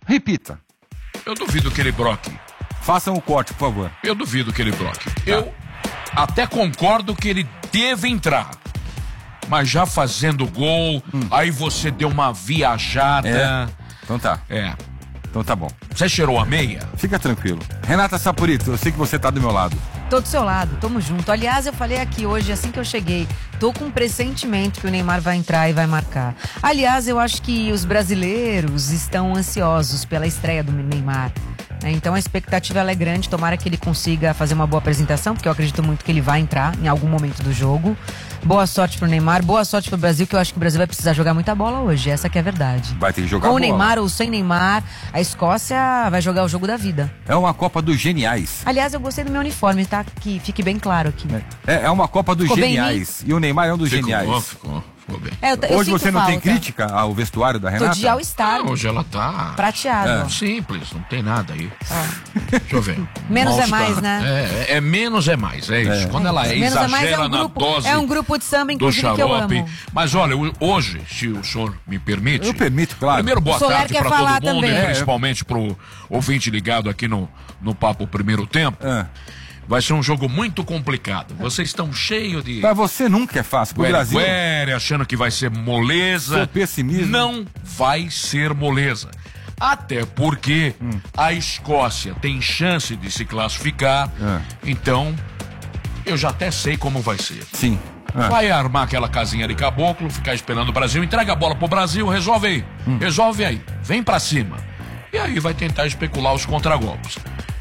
Repita. Eu duvido que ele broque. Façam o corte, por favor. Eu duvido que ele broque. Eu até concordo que ele deve entrar. Mas já fazendo gol, aí você deu uma viajada. Então tá. Então tá bom. Você cheirou a meia? Fica tranquilo. Renata Sapurito, eu sei que você tá do meu lado. Tô do seu lado, tamo junto. Aliás, eu falei aqui hoje, assim que eu cheguei, tô com um pressentimento que o Neymar vai entrar e vai marcar. Aliás, eu acho que os brasileiros estão ansiosos pela estreia do Neymar. Então a expectativa ela é grande, tomara que ele consiga fazer uma boa apresentação, porque eu acredito muito que ele vai entrar em algum momento do jogo. Boa sorte pro Neymar, boa sorte pro Brasil, que eu acho que o Brasil vai precisar jogar muita bola hoje, essa que é a verdade. Vai ter que jogar Com bola. o Neymar ou sem Neymar, a Escócia vai jogar o jogo da vida. É uma Copa dos Geniais. Aliás, eu gostei do meu uniforme, tá? Que fique bem claro aqui. É uma Copa dos Ficou bem Geniais. E o Neymar é um dos geniais. Ficou bem. Eu Hoje você sinto não tem falta. crítica ao vestuário da Renata? Tô de All-Star. Hoje ela tá Prateado. ó. simples, não tem nada aí. Deixa eu ver. Menos é All-Star. mais, né? É menos é mais, é isso. Quando ela Menos é mais, exagera na dose é um grupo de samba, do inclusive, que eu xarope. amo. Mas olha, hoje, se o senhor me permite... Eu permito, claro. Primeiro, boa O Soler tarde quer para todo falar mundo também. e principalmente pro ouvinte ligado aqui no Papo Primeiro Tempo. Vai ser um jogo muito complicado. Vocês estão cheios de... Pra você nunca é fácil. Pro Brasil... achando que vai ser moleza. Seu pessimismo. Não vai ser moleza. Até porque a Escócia tem chance de se classificar. Então, eu já até sei como vai ser. Sim. Vai armar aquela casinha de caboclo, ficar esperando o Brasil, entrega a bola pro Brasil, resolve aí. Resolve aí. Vem pra cima. E aí vai tentar especular os contragolpes.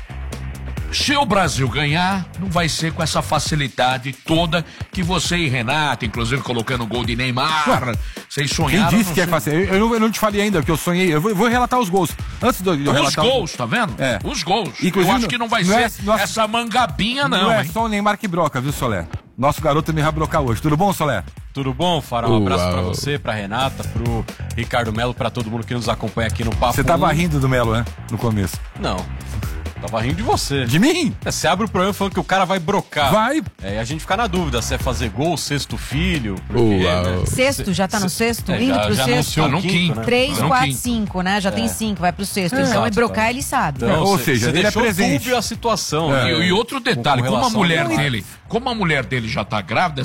Se o Brasil ganhar, não vai ser com essa facilidade toda que você e Renata, inclusive colocando o gol de Neymar, vocês sonharam. Quem disse que é fácil? Eu não te falei ainda que eu sonhei. Eu vou relatar os gols. Antes de eu relatar... Os gols, tá vendo? Os gols. Inclusive, eu acho que não vai ser essa mangabinha, não. Não é hein? só o Neymar que broca, viu, Soler? Nosso garoto me vai brocar hoje. Tudo bom, Soler? Tudo bom, Farol? Um abraço pra você, pra Renata, pro Ricardo Melo, pra todo mundo que nos acompanha aqui no Papo. Você tava rindo do Melo, né? No começo. Não. Tava rindo de você. De mim? Você abre o programa falando que o cara vai brocar. Vai. E a gente fica na dúvida se é fazer gol, sexto filho. Porque, né? Sexto, já tá no sexto? Indo pro já sexto? anunciou no quinto, né? 3, no 4, quinto. 5, né? Já tem 5, vai pro sexto. Então, Exato, é brocar, tá. ele sabe. Então, Ou seja, ele é deixou presente. dúbio a situação. né? E outro detalhe, Com como a relação mulher ao Neymar. dele, como a mulher dele já tá grávida,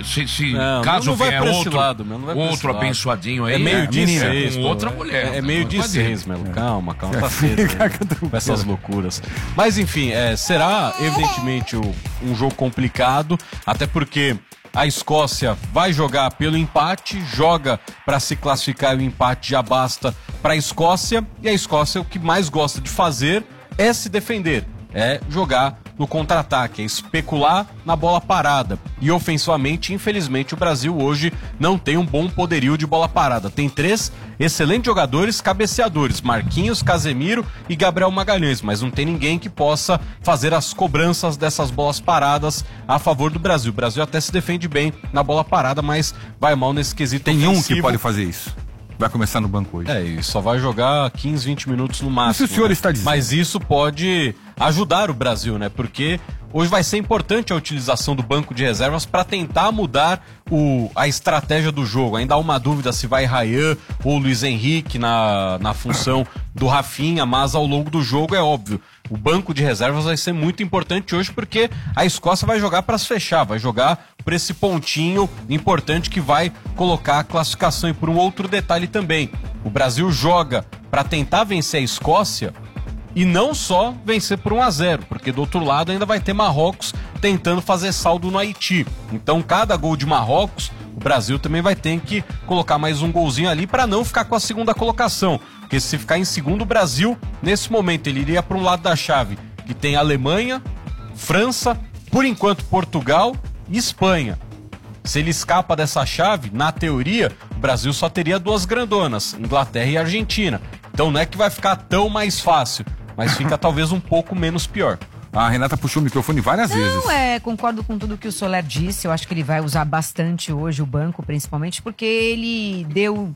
se Não, caso não vai vier pra esse outro, lado, meu, não vai pra esse outro lado. abençoadinho aí, É meio de menina, seis, com pô. outra mulher. É meio de seis, Melo. Calma, tá cedo. Com essas loucuras. Mas enfim, será evidentemente um jogo complicado, até porque a Escócia vai jogar pelo empate, joga para se classificar e o empate já basta para a Escócia, e a Escócia o que mais gosta de fazer é se defender, é jogar no contra-ataque, é especular na bola parada. E ofensivamente, infelizmente, o Brasil hoje não tem um bom poderio de bola parada. Tem 3 excelentes jogadores cabeceadores, Marquinhos, Casemiro e Gabriel Magalhães, mas não tem ninguém que possa fazer as cobranças dessas bolas paradas a favor do Brasil. O Brasil até se defende bem na bola parada, mas vai mal nesse quesito Tem ofensivo. um que pode fazer isso. Vai começar no banco hoje. E só vai jogar 15, 20 minutos no máximo. Isso o senhor está dizendo. Mas isso pode ajudar o Brasil, né? Porque hoje vai ser importante a utilização do banco de reservas para tentar mudar a estratégia do jogo. Ainda há uma dúvida se vai Ryan ou Luiz Henrique na função do Rafinha, mas ao longo do jogo é óbvio. O banco de reservas vai ser muito importante hoje porque a Escócia vai jogar para se fechar, vai jogar por esse pontinho importante que vai colocar a classificação. E por um outro detalhe também, o Brasil joga para tentar vencer a Escócia e não só vencer por 1-0, porque do outro lado ainda vai ter Marrocos tentando fazer saldo no Haiti. Então cada gol de Marrocos, o Brasil também vai ter que colocar mais um golzinho ali para não ficar com a segunda colocação. Porque se ficar em segundo, o Brasil, nesse momento, ele iria para um lado da chave que tem Alemanha, França, por enquanto Portugal e Espanha. Se ele escapa dessa chave, na teoria, o Brasil só teria 2 grandonas, Inglaterra e Argentina. Então não é que vai ficar tão mais fácil, mas fica talvez um pouco menos pior. A Renata puxou o microfone várias vezes. Não, concordo com tudo que o Soler disse. Eu acho que ele vai usar bastante hoje o banco, principalmente porque ele deu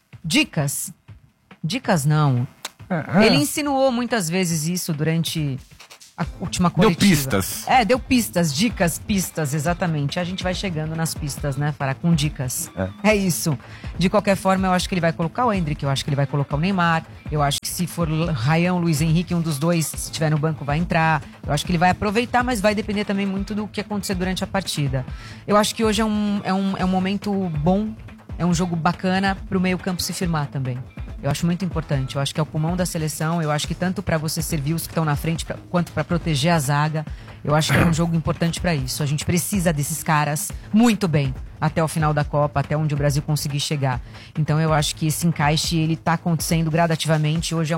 dicas. Dicas não. Ele insinuou muitas vezes isso durante a última coletiva. Deu pistas. Deu pistas, dicas, pistas, exatamente. A gente vai chegando nas pistas, né, Fará? Com dicas. É isso. De qualquer forma, eu acho que ele vai colocar o Endrick, eu acho que ele vai colocar o Neymar. Eu acho que se for Ryan ou Luiz Henrique, um dos dois, se estiver no banco, vai entrar. Eu acho que ele vai aproveitar, mas vai depender também muito do que acontecer durante a partida. Eu acho que hoje é um momento bom, é um jogo bacana pro meio-campo se firmar também. Eu acho muito importante. Eu acho que é o pulmão da seleção. Eu acho que tanto para você servir os que estão na frente, quanto para proteger a zaga. Eu acho que é um jogo importante para isso. A gente precisa desses caras muito bem até o final da Copa, até onde o Brasil conseguir chegar. Então eu acho que esse encaixe, ele tá acontecendo gradativamente. Hoje é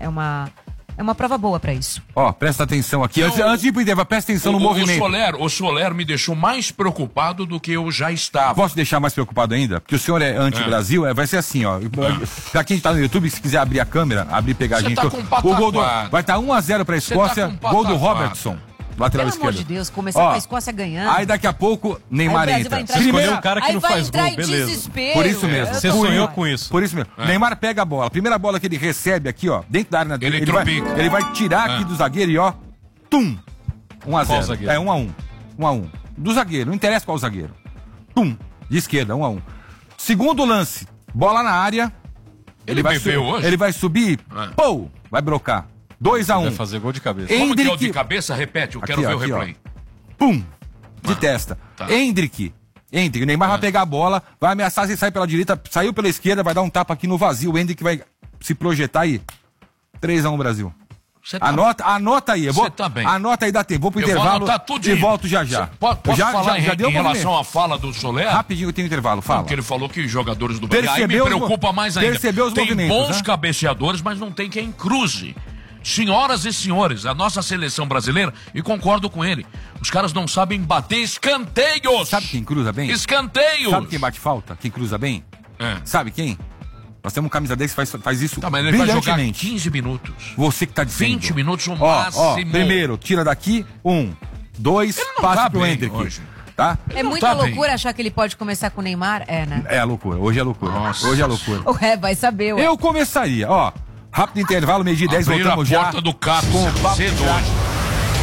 uma prova boa pra isso. Ó, presta atenção aqui. Antes de ir pro intervalo, presta atenção no movimento. O Soler me deixou mais preocupado do que eu já estava. Posso deixar mais preocupado ainda? Porque o senhor é anti-Brasil, vai ser assim, ó. Pra quem tá no YouTube, se quiser abrir a câmera, abrir e pegar a gente. Tá com o gol vai estar 1-0 pra Escócia, gol do Robertson. Lateral esquerdo. Pelo amor de Deus, começar com a Escócia ganhando. Aí daqui a pouco, Neymar entra. Você escolheu um cara que não faz gol, beleza. Desespero. Por isso mesmo. Você sonhou com isso. Por isso mesmo. Neymar pega a bola. A primeira bola que ele recebe aqui, ó, dentro da área dele, ele vai tirar aqui do zagueiro e ó, tum! 1-0. É 1-1. 1-1. Do zagueiro, não interessa qual o zagueiro. Tum! De esquerda, 1-1. Segundo lance, bola na área. Ele vai subir, pô! Vai brocar. 2-1. Vai fazer gol de cabeça. Como que é o de cabeça? Repete, eu quero ver o replay. Pum! De testa. Tá. Hendrick, o Neymar vai pegar a bola, vai ameaçar, se sai pela direita, saiu pela esquerda, vai dar um tapa aqui no vazio. O Hendrick vai se projetar aí. 3-1 Brasil. Anota aí. Você tá bem. Anota aí, dá tempo. Vou pro intervalo e volto já. Posso falar em relação à fala do Soler? Rapidinho, eu tenho intervalo, fala. Porque ele falou que os jogadores do Brasil... Aí me preocupa mais ainda. Percebeu os tem movimentos, bons cabeceadores, mas não tem quem cruze. Senhoras e senhores, a nossa seleção brasileira, e concordo com ele, os caras não sabem bater escanteios. Sabe quem cruza bem? Escanteios. Sabe quem bate falta? Quem cruza bem? Sabe quem? Nós temos um camisa 10 que faz isso mas ele vai jogar 15 minutos. Você que tá dizendo. 20 minutos no máximo. Primeiro, tira daqui, 1, 2, passe pro Hendrick. Hoje. Tá? É muita loucura achar que ele pode começar com o Neymar? Né? É loucura, hoje é loucura. Nossa. Hoje é loucura. Vai saber. Eu começaria, ó. Rápido intervalo, meio-dia 10, voltamos já. A porta do carro cedo hoje.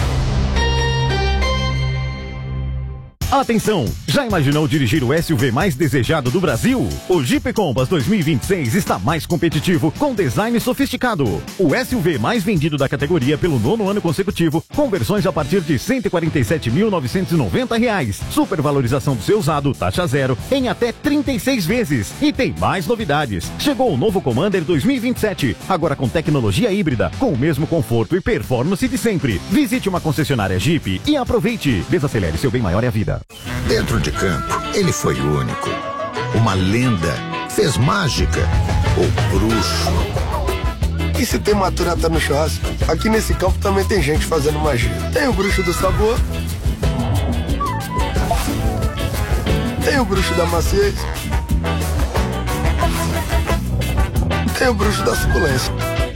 Atenção! Já imaginou dirigir o SUV mais desejado do Brasil? O Jeep Compass 2026 está mais competitivo, com design sofisticado. O SUV mais vendido da categoria pelo 9º ano consecutivo, com versões a partir de R$ 147.990. Supervalorização do seu usado, taxa zero, em até 36 vezes. E tem mais novidades. Chegou o novo Commander 2027, agora com tecnologia híbrida, com o mesmo conforto e performance de sempre. Visite uma concessionária Jeep e aproveite. Desacelere, seu bem maior é a vida. Dentro de campo, ele foi único. Uma lenda. Fez mágica. O bruxo. E se tem maturata no churrasco? Aqui nesse campo também tem gente fazendo magia. Tem o bruxo do sabor. Tem o bruxo da maciez. Tem o bruxo da suculência.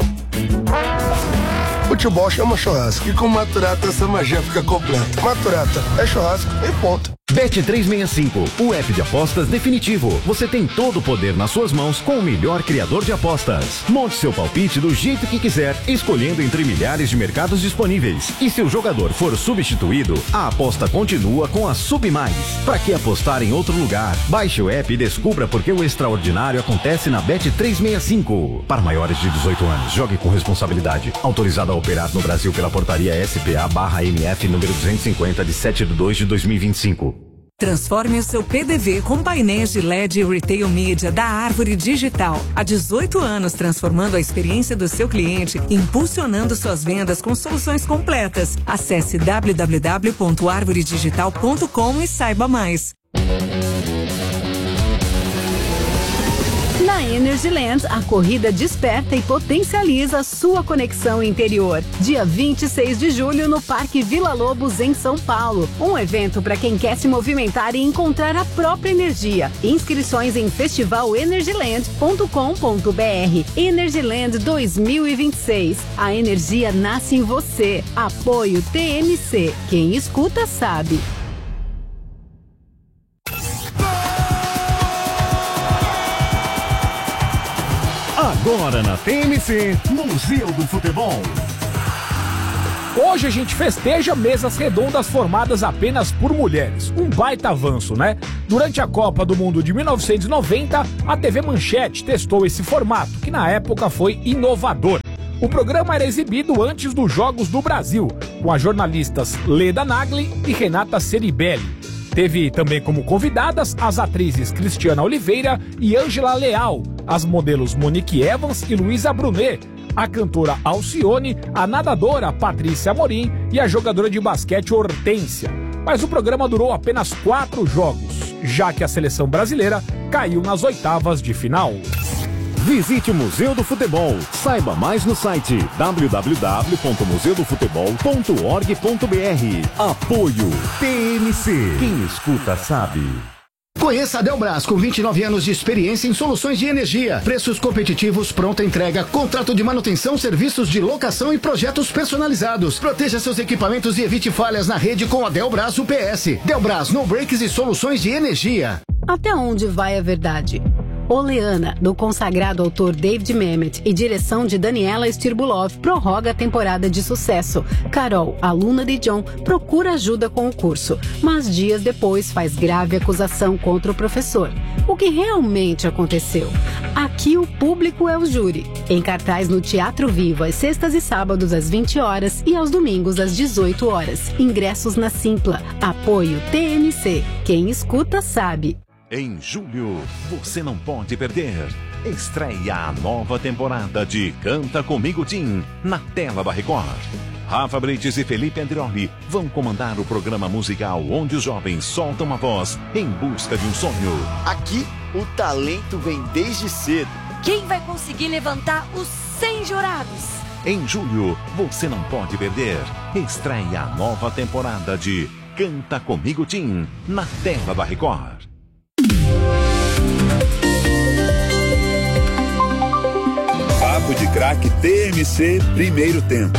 Futebol chama churrasco e com Maturata essa magia fica completa. Maturata é churrasco e ponto. Bet365, o app de apostas definitivo. Você tem todo o poder nas suas mãos com o melhor criador de apostas. Monte seu palpite do jeito que quiser, escolhendo entre milhares de mercados disponíveis. E se o jogador for substituído, a aposta continua com a Sub Mais. Para que apostar em outro lugar? Baixe o app e descubra por que o extraordinário acontece na Bet365. Para maiores de 18 anos, jogue com responsabilidade. Autorizado a operar no Brasil pela portaria SPA/MF número 250 de 7/2/2025. Transforme o seu PDV com painéis de LED e Retail Media da Árvore Digital. Há 18 anos transformando a experiência do seu cliente e impulsionando suas vendas com soluções completas. Acesse www.arvoredigital.com e saiba mais. Na Energyland, a corrida desperta e potencializa sua conexão interior. Dia 26 de julho no Parque Vila Lobos, em São Paulo. Um evento para quem quer se movimentar e encontrar a própria energia. Inscrições em festivalenergyland.com.br. Energyland 2026. A energia nasce em você. Apoio TMC. Quem escuta sabe. Agora na TMC, Museu do Futebol. Hoje a gente festeja mesas redondas formadas apenas por mulheres. Um baita avanço, né? Durante a Copa do Mundo de 1990, a TV Manchete testou esse formato, que na época foi inovador. O programa era exibido antes dos Jogos do Brasil, com as jornalistas Leda Nagli e Renata Ceribelli. Teve também como convidadas as atrizes Cristiana Oliveira e Ângela Leal, as modelos Monique Evans e Luísa Brunet, a cantora Alcione, a nadadora Patrícia Amorim e a jogadora de basquete Hortência. Mas o programa durou apenas 4 jogos, já que a seleção brasileira caiu nas oitavas de final. Visite o Museu do Futebol. Saiba mais no site www.museudofutebol.org.br. Apoio TMC. Quem escuta sabe. Conheça a Delbras, com 29 anos de experiência em soluções de energia, preços competitivos, pronta entrega, contrato de manutenção, serviços de locação e projetos personalizados. Proteja seus equipamentos e evite falhas na rede com a Delbras UPS. Delbras, no breaks e soluções de energia. Até onde vai a verdade? Oleana, do consagrado autor David Mamet e direção de Daniela Stirbulov, prorroga a temporada de sucesso. Carol, aluna de John, procura ajuda com o curso, mas dias depois faz grave acusação contra o professor. O que realmente aconteceu? Aqui o público é o júri. Em cartaz no Teatro Vivo, às sextas e sábados às 20 horas e aos domingos às 18 horas. Ingressos na Simpla. Apoio TMC. Quem escuta sabe. Em julho, você não pode perder. Estreia a nova temporada de Canta Comigo Tim, na tela da Record. Rafa Brites e Felipe Andrioli vão comandar o programa musical onde os jovens soltam a voz em busca de um sonho. Aqui, o talento vem desde cedo. Quem vai conseguir levantar os 100 jurados? Em julho, você não pode perder. Estreia a nova temporada de Canta Comigo Tim, na tela da Record. Papo de Craque TMC, primeiro tempo.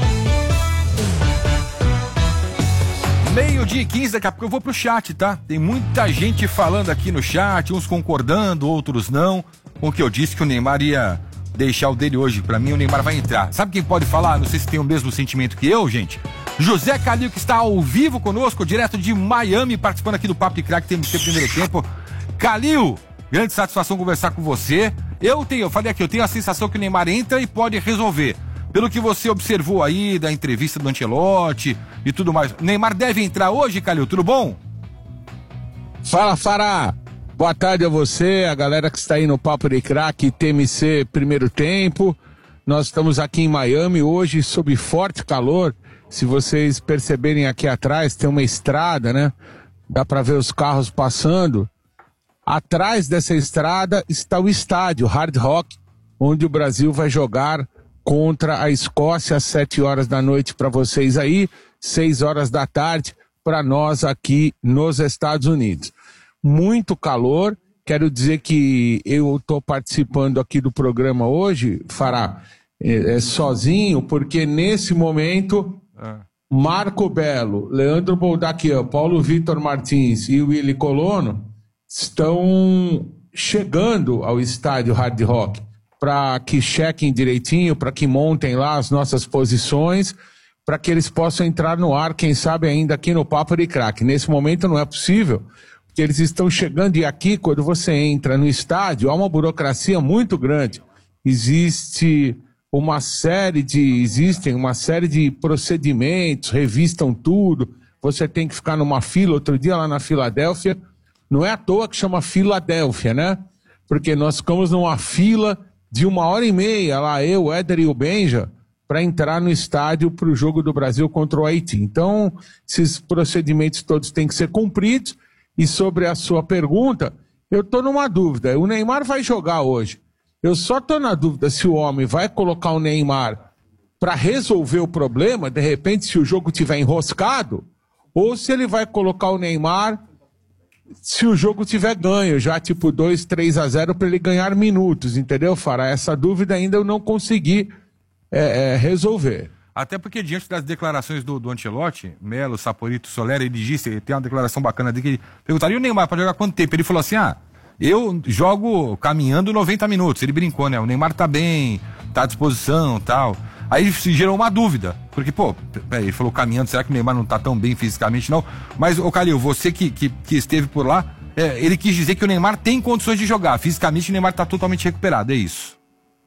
12:15, daqui a pouco eu vou pro chat, tá? Tem muita gente falando aqui no chat, uns concordando, outros não, com o que eu disse que o Neymar ia deixar o dele hoje. Pra mim, o Neymar vai entrar. Sabe quem pode falar? Não sei se tem o mesmo sentimento que eu, gente. José Calil, que está ao vivo conosco, direto de Miami, participando aqui do Papo de Craque TMC primeiro tempo. Calil, grande satisfação conversar com você. Eu falei aqui, eu tenho a sensação que o Neymar entra e pode resolver. Pelo que você observou aí da entrevista do Ancelotti e tudo mais. O Neymar deve entrar hoje, Calil, tudo bom? Fala, Fará. Boa tarde a você, a galera que está aí no Papo de Craque TMC primeiro tempo. Nós estamos aqui em Miami hoje sob forte calor. Se vocês perceberem aqui atrás, tem uma estrada, né? Dá para ver os carros passando. Atrás dessa estrada está o estádio Hard Rock, onde o Brasil vai jogar contra a Escócia às 7 horas da noite para vocês aí, 6 horas da tarde para nós aqui nos Estados Unidos. Muito calor, quero dizer que eu estou participando aqui do programa hoje, Fará, sozinho, porque nesse momento Marco Belo, Leandro Boldaquian, Paulo Vitor Martins e Willy Colono estão chegando ao estádio Hard Rock para que chequem direitinho, para que montem lá as nossas posições, para que eles possam entrar no ar, quem sabe ainda aqui no Papo de Craque. Nesse momento não é possível, porque eles estão chegando e aqui, quando você entra no estádio, há uma burocracia muito grande. Existem uma série de procedimentos, revistam tudo, você tem que ficar numa fila. Outro dia lá na Filadélfia, não é à toa que chama Filadélfia, né? Porque nós ficamos numa fila de 1h30 lá, eu, o Éder e o Benja, para entrar no estádio para o jogo do Brasil contra o Haiti. Então, esses procedimentos todos têm que ser cumpridos. E sobre a sua pergunta, eu estou numa dúvida. O Neymar vai jogar hoje. Eu só estou na dúvida se o homem vai colocar o Neymar para resolver o problema, de repente, se o jogo estiver enroscado, ou se ele vai colocar o Neymar se o jogo tiver ganho, já tipo 2-3-0 para ele ganhar minutos, entendeu, Fará? Essa dúvida ainda eu não consegui resolver. Até porque diante das declarações do Ancelotti, Melo, Saporito, Soler, ele disse, ele tem uma declaração bacana dele, que ele perguntaria: e o Neymar para jogar quanto tempo? Ele falou assim: eu jogo caminhando 90 minutos. Ele brincou, né? O Neymar tá bem, tá à disposição, tal. Aí se gerou uma dúvida, porque, ele falou caminhando, será que o Neymar não tá tão bem fisicamente, não? Mas, Calil, você que esteve por lá, ele quis dizer que o Neymar tem condições de jogar. Fisicamente o Neymar tá totalmente recuperado, é isso?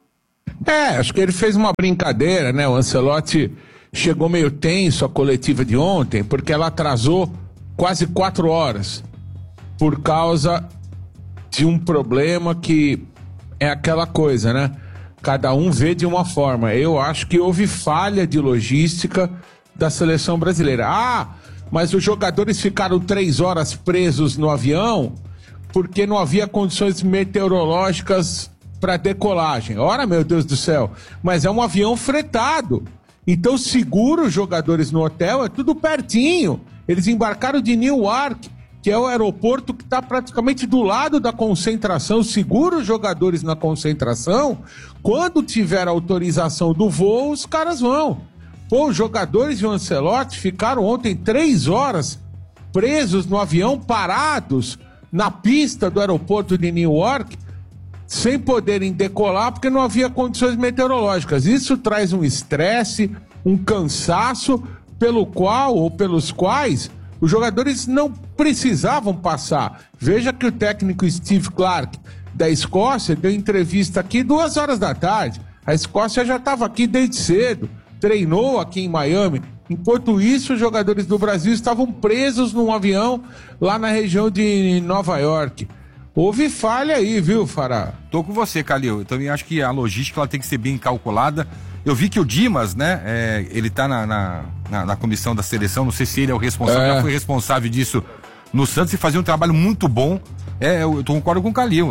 Acho que ele fez uma brincadeira, né? O Ancelotti chegou meio tenso à coletiva de ontem, porque ela atrasou quase 4 horas por causa de um problema que é aquela coisa, né? Cada um vê de uma forma. Eu acho que houve falha de logística da seleção brasileira. Mas os jogadores ficaram 3 horas presos no avião porque não havia condições meteorológicas para decolagem. Ora, meu Deus do céu, mas é um avião fretado. Então segura os jogadores no hotel, é tudo pertinho. Eles embarcaram de Newark, que é o aeroporto que está praticamente do lado da concentração. Segura os jogadores na concentração. Quando tiver autorização do voo, os caras vão. Os jogadores de Ancelotti ficaram ontem 3 horas presos no avião, parados na pista do aeroporto de Newark, sem poderem decolar porque não havia condições meteorológicas. Isso traz um estresse, um cansaço pelo qual ou pelos quais os jogadores não precisavam passar. Veja que o técnico Steve Clarke da Escócia deu entrevista aqui 2 horas da tarde. A Escócia já estava aqui desde cedo, treinou aqui em Miami. Enquanto isso, os jogadores do Brasil estavam presos num avião lá na região de Nova York. Houve falha aí, viu, Fará? Tô com você, Calil. Eu também acho que a logística ela tem que ser bem calculada. Eu vi que o Dimas, né, ele tá na comissão da seleção, não sei se ele é o responsável, já foi responsável disso no Santos e fazia um trabalho muito bom. Eu concordo com o Calil.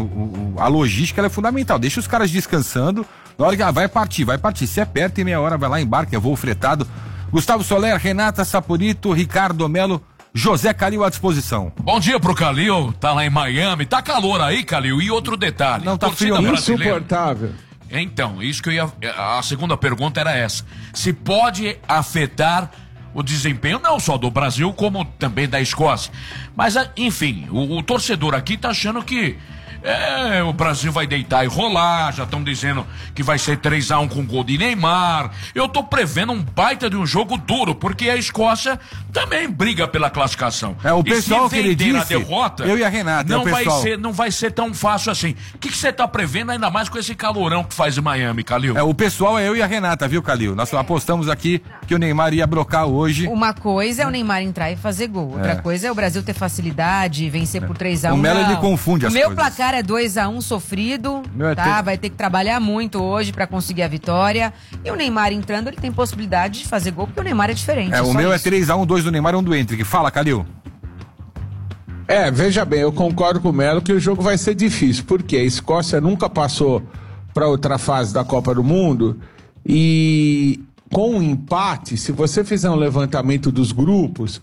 A logística ela é fundamental. Deixa os caras descansando. Na hora que vai partir. Se é perto, tem meia hora, vai lá, embarca, é voo fretado. Gustavo Soler, Renata Saporito, Ricardo Melo, José Calil à disposição. Bom dia pro Calil, tá lá em Miami. Tá calor aí, Calil? E outro detalhe. Não, tá frio, insuportável. Então, isso que eu ia... A segunda pergunta era essa. Se pode afetar o desempenho não só do Brasil, como também da Escócia. Mas, enfim, o torcedor aqui tá achando que o Brasil vai deitar e rolar, já estão dizendo que vai ser 3-1 com gol de Neymar. Eu tô prevendo um baita de um jogo duro, porque a Escócia também briga pela classificação. O pessoal que ele disse, a derrota, eu e a Renata, não vai ser tão fácil assim. O que você tá prevendo, ainda mais com esse calorão que faz em Miami, Calil? O pessoal é eu e a Renata, viu, Calil? Nós apostamos aqui que o Neymar ia blocar hoje. Uma coisa é o Neymar entrar e fazer gol. Outra coisa é o Brasil ter facilidade e vencer por 3-1. O Melo, ele confunde as coisas. O meu placar é 2-1 sofrido, tá? Vai ter que trabalhar muito hoje pra conseguir a vitória. E o Neymar entrando, ele tem possibilidade de fazer gol, porque o Neymar é diferente. O meu é 3-1, 2 do Neymar e 1 do Endrick. Fala, Calil. Veja bem, eu concordo com o Melo que o jogo vai ser difícil, porque a Escócia nunca passou pra outra fase da Copa do Mundo e com um empate, se você fizer um levantamento dos grupos,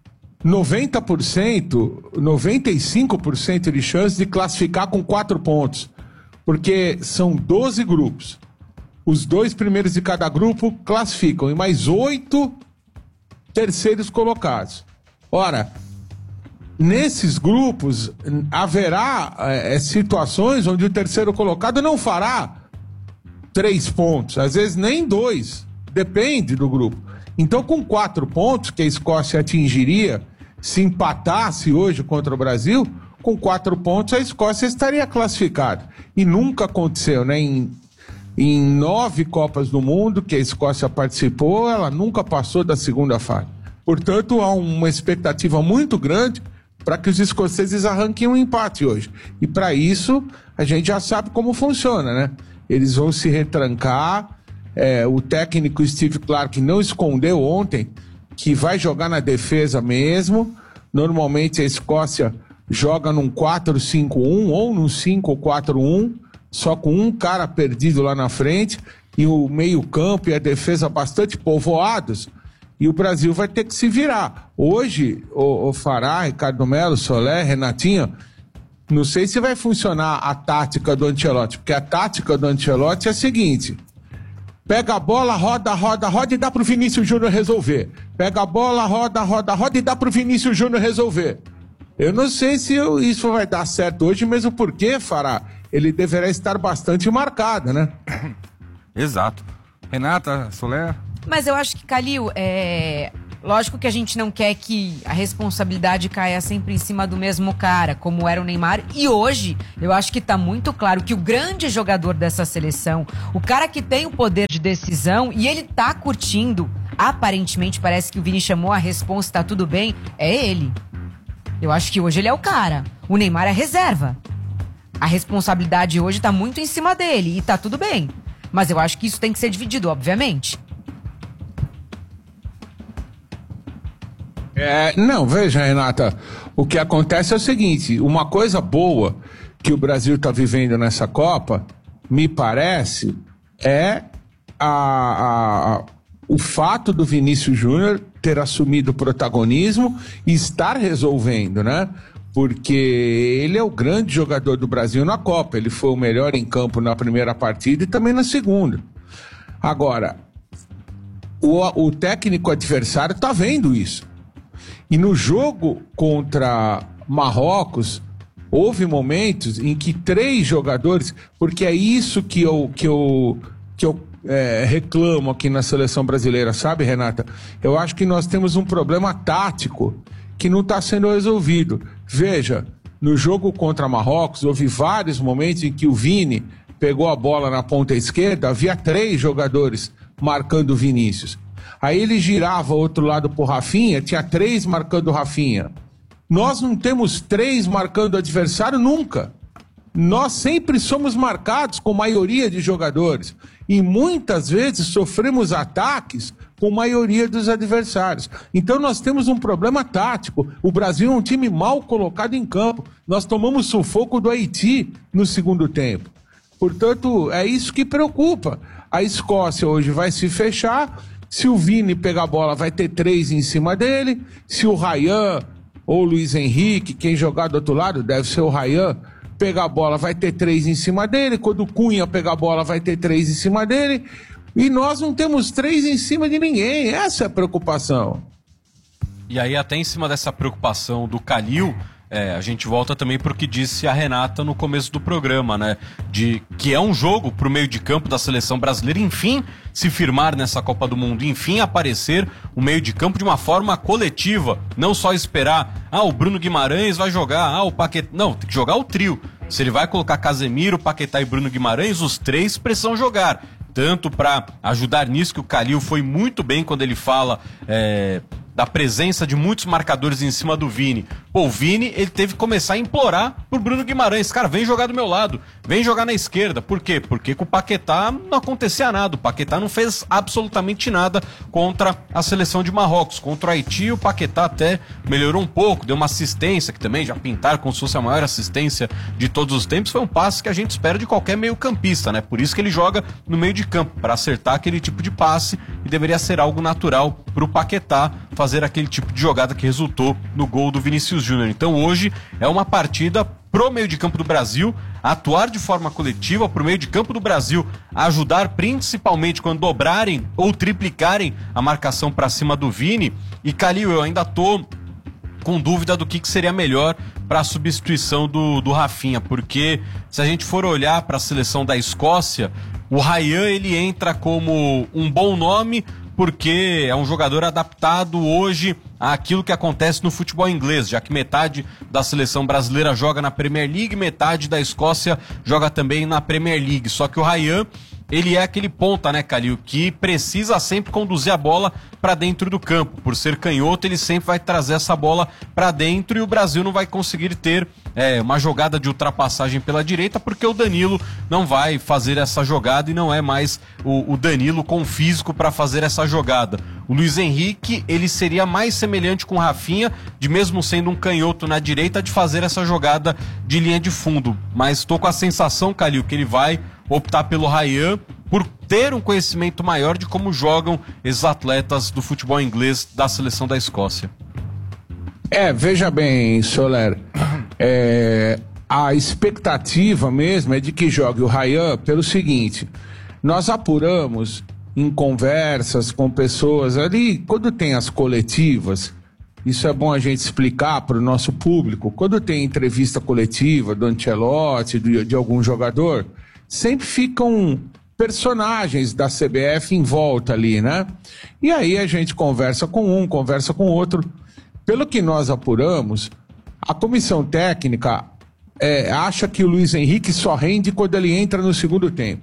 90%, 95% de chance de classificar com 4 pontos. Porque são 12 grupos. Os 2 primeiros de cada grupo classificam. E mais 8 terceiros colocados. Ora, nesses grupos haverá situações onde o terceiro colocado não fará 3 pontos. Às vezes nem 2. Depende do grupo. Então, com 4 pontos que a Escócia atingiria se empatasse hoje contra o Brasil, com 4 pontos a Escócia estaria classificada. E nunca aconteceu, né? Em 9 Copas do Mundo que a Escócia participou, ela nunca passou da segunda fase. Portanto, há uma expectativa muito grande para que os escoceses arranquem um empate hoje. E para isso, a gente já sabe como funciona, né? Eles vão se retrancar. O técnico Steve Clarke não escondeu ontem que vai jogar na defesa mesmo. Normalmente a Escócia joga num 4-5-1 ou num 5-4-1, só com um cara perdido lá na frente e o meio-campo e a defesa bastante povoados. E o Brasil vai ter que se virar. Hoje, o Fará, Ricardo Melo, Soler, Renatinho, não sei se vai funcionar a tática do Ancelotti, porque a tática do Ancelotti é a seguinte: pega a bola, roda e dá pro Vinícius Júnior resolver. Pega a bola, roda e dá pro Vinícius Júnior resolver. Eu não sei se isso vai dar certo hoje, mesmo porque, Fará, ele deverá estar bastante marcado, né? Exato. Renata, Soler... Mas eu acho que, Calil, Lógico que a gente não quer que a responsabilidade caia sempre em cima do mesmo cara, como era o Neymar. E hoje, eu acho que tá muito claro que o grande jogador dessa seleção, o cara que tem o poder de decisão, e ele tá curtindo, aparentemente parece que o Vini chamou a responsa, tá tudo bem, é ele. Eu acho que hoje ele é o cara. O Neymar é reserva. A responsabilidade hoje tá muito em cima dele e tá tudo bem. Mas eu acho que isso tem que ser dividido, obviamente. Não, veja, Renata, o que acontece é o seguinte, uma coisa boa que o Brasil está vivendo nessa Copa, me parece, é o fato do Vinícius Júnior ter assumido o protagonismo e estar resolvendo, né? Porque ele é o grande jogador do Brasil na Copa, ele foi o melhor em campo na primeira partida e também na segunda. Agora, o técnico adversário está vendo isso. E no jogo contra Marrocos, houve momentos em que 3 jogadores, porque é isso que eu reclamo aqui na seleção brasileira, sabe, Renata? Eu acho que nós temos um problema tático que não está sendo resolvido. Veja, no jogo contra Marrocos, houve vários momentos em que o Vini pegou a bola na ponta esquerda, havia 3 jogadores marcando o Vinícius. Aí ele girava o outro lado pro Rafinha, tinha 3 marcando o Rafinha. Nós não temos 3 marcando o adversário nunca. Nós sempre somos marcados com maioria de jogadores. E muitas vezes sofremos ataques com maioria dos adversários. Então nós temos um problema tático. O Brasil é um time mal colocado em campo. Nós tomamos sufoco do Haiti no segundo tempo. Portanto, é isso que preocupa. A Escócia hoje vai se fechar. Se o Vini pegar a bola, vai ter 3 em cima dele. Se o Ryan ou o Luiz Henrique, quem jogar do outro lado, deve ser o Ryan, pegar a bola, vai ter 3 em cima dele. Quando o Cunha pegar a bola, vai ter 3 em cima dele. E nós não temos 3 em cima de ninguém. Essa é a preocupação. E aí, até em cima dessa preocupação do Kalil, a gente volta também para o que disse a Renata no começo do programa, né? De que é um jogo para o meio de campo da seleção brasileira, enfim, se firmar nessa Copa do Mundo, enfim, aparecer o meio de campo de uma forma coletiva, não só esperar, o Bruno Guimarães vai jogar, o Paquetá... Não, tem que jogar o trio. Se ele vai colocar Casemiro, Paquetá e Bruno Guimarães, os 3 precisam jogar. Tanto para ajudar nisso, que o Kalil foi muito bem quando ele fala da presença de muitos marcadores em cima do Vini. Pô, o Vini, ele teve que começar a implorar pro Bruno Guimarães. Cara, vem jogar do meu lado, vem jogar na esquerda. Por quê? Porque com o Paquetá não acontecia nada. O Paquetá não fez absolutamente nada contra a seleção de Marrocos. Contra o Haiti, o Paquetá até melhorou um pouco, deu uma assistência, que também já pintaram como se fosse a maior assistência de todos os tempos. Foi um passe que a gente espera de qualquer meio campista, né? Por isso que ele joga no meio de campo, para acertar aquele tipo de passe, e deveria ser algo natural pro Paquetá fazer aquele tipo de jogada que resultou no gol do Vinícius Júnior. Então hoje é uma partida pro meio de campo do Brasil atuar de forma coletiva, pro meio de campo do Brasil ajudar principalmente quando dobrarem ou triplicarem a marcação para cima do Vini. E Kalil, eu ainda tô com dúvida do que seria melhor para a substituição do Rafinha, porque se a gente for olhar para a seleção da Escócia, o Ryan, ele entra como um bom nome porque é um jogador adaptado hoje àquilo que acontece no futebol inglês, já que metade da seleção brasileira joga na Premier League, metade da Escócia joga também na Premier League. Só que o Ryan, ele é aquele ponta, né, Kalil, que precisa sempre conduzir a bola para dentro do campo. Por ser canhoto, ele sempre vai trazer essa bola para dentro e o Brasil não vai conseguir ter uma jogada de ultrapassagem pela direita, porque o Danilo não vai fazer essa jogada e não é mais o Danilo com físico para fazer essa jogada. O Luiz Henrique, ele seria mais semelhante com o Rafinha, de mesmo sendo um canhoto na direita, de fazer essa jogada de linha de fundo. Mas estou com a sensação, Kalil, que ele vai optar pelo Ryan por ter um conhecimento maior de como jogam esses atletas do futebol inglês da seleção da Escócia. Veja bem, Soler, a expectativa mesmo é de que jogue o Ryan pelo seguinte: nós apuramos em conversas com pessoas ali, quando tem as coletivas, isso é bom a gente explicar para o nosso público, quando tem entrevista coletiva do Ancelotti, de algum jogador, sempre ficam personagens da CBF em volta ali, né? E aí a gente conversa com um, conversa com outro. Pelo que nós apuramos, a comissão técnica acha que o Luiz Henrique só rende quando ele entra no segundo tempo.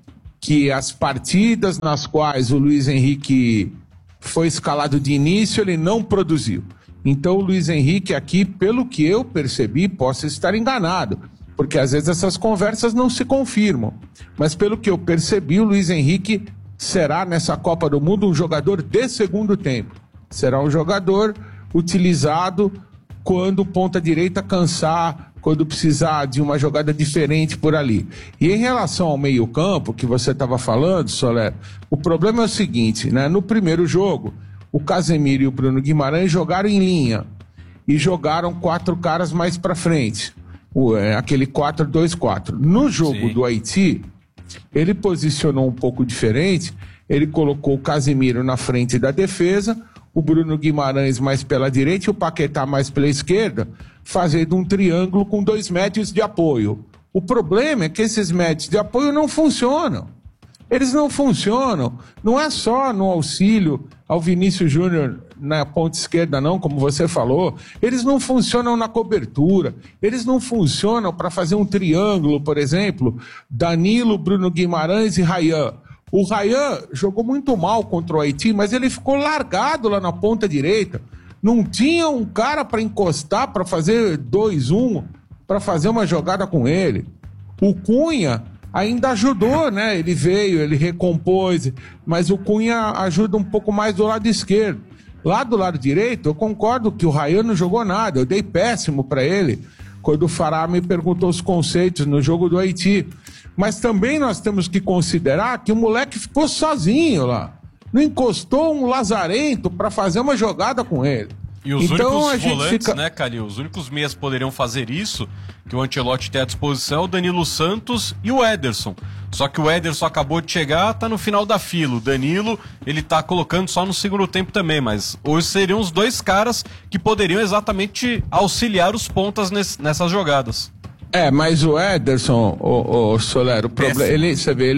Que as partidas nas quais o Luiz Henrique foi escalado de início, ele não produziu. Então o Luiz Henrique aqui, pelo que eu percebi, posso estar enganado, porque às vezes essas conversas não se confirmam. Mas pelo que eu percebi, o Luiz Henrique será nessa Copa do Mundo um jogador de segundo tempo. Será um jogador utilizado quando ponta direita cansar, quando precisar de uma jogada diferente por ali. E em relação ao meio-campo, que você estava falando, Soler, o problema é o seguinte, né? No primeiro jogo, o Casemiro e o Bruno Guimarães jogaram em linha e jogaram 4 caras mais para frente. Aquele 4-2-4. No jogo do Haiti, ele posicionou um pouco diferente, ele colocou o Casemiro na frente da defesa, o Bruno Guimarães mais pela direita e o Paquetá mais pela esquerda, fazendo um triângulo com 2 médios de apoio. O problema é que esses médios de apoio não funcionam. Eles não funcionam. Não é só no auxílio ao Vinícius Júnior na ponta esquerda, não, como você falou. Eles não funcionam na cobertura. Eles não funcionam para fazer um triângulo, por exemplo, Danilo, Bruno Guimarães e Ryan. O Ryan jogou muito mal contra o Haiti, mas ele ficou largado lá na ponta direita. Não tinha um cara para encostar, para fazer 2-1, para fazer uma jogada com ele. O Cunha ainda ajudou, né? Ele veio, ele recompôs, mas o Cunha ajuda um pouco mais do lado esquerdo. Lá do lado direito, eu concordo que o Ryan não jogou nada, eu dei péssimo para ele quando o Fará me perguntou os conceitos no jogo do Haiti. Mas também nós temos que considerar que o moleque ficou sozinho lá. Não encostou um lazarento para fazer uma jogada com ele. E os únicos volantes, né, Calil? Os únicos meias que poderiam fazer isso, que o Ancelotti tem à disposição, é o Danilo Santos e o Ederson. Só que o Ederson acabou de chegar, tá no final da fila. O Danilo, ele tá colocando só no segundo tempo também, mas hoje seriam os 2 caras que poderiam exatamente auxiliar os pontas nessas jogadas. Mas o Ederson, o Soler, o problema, você vê,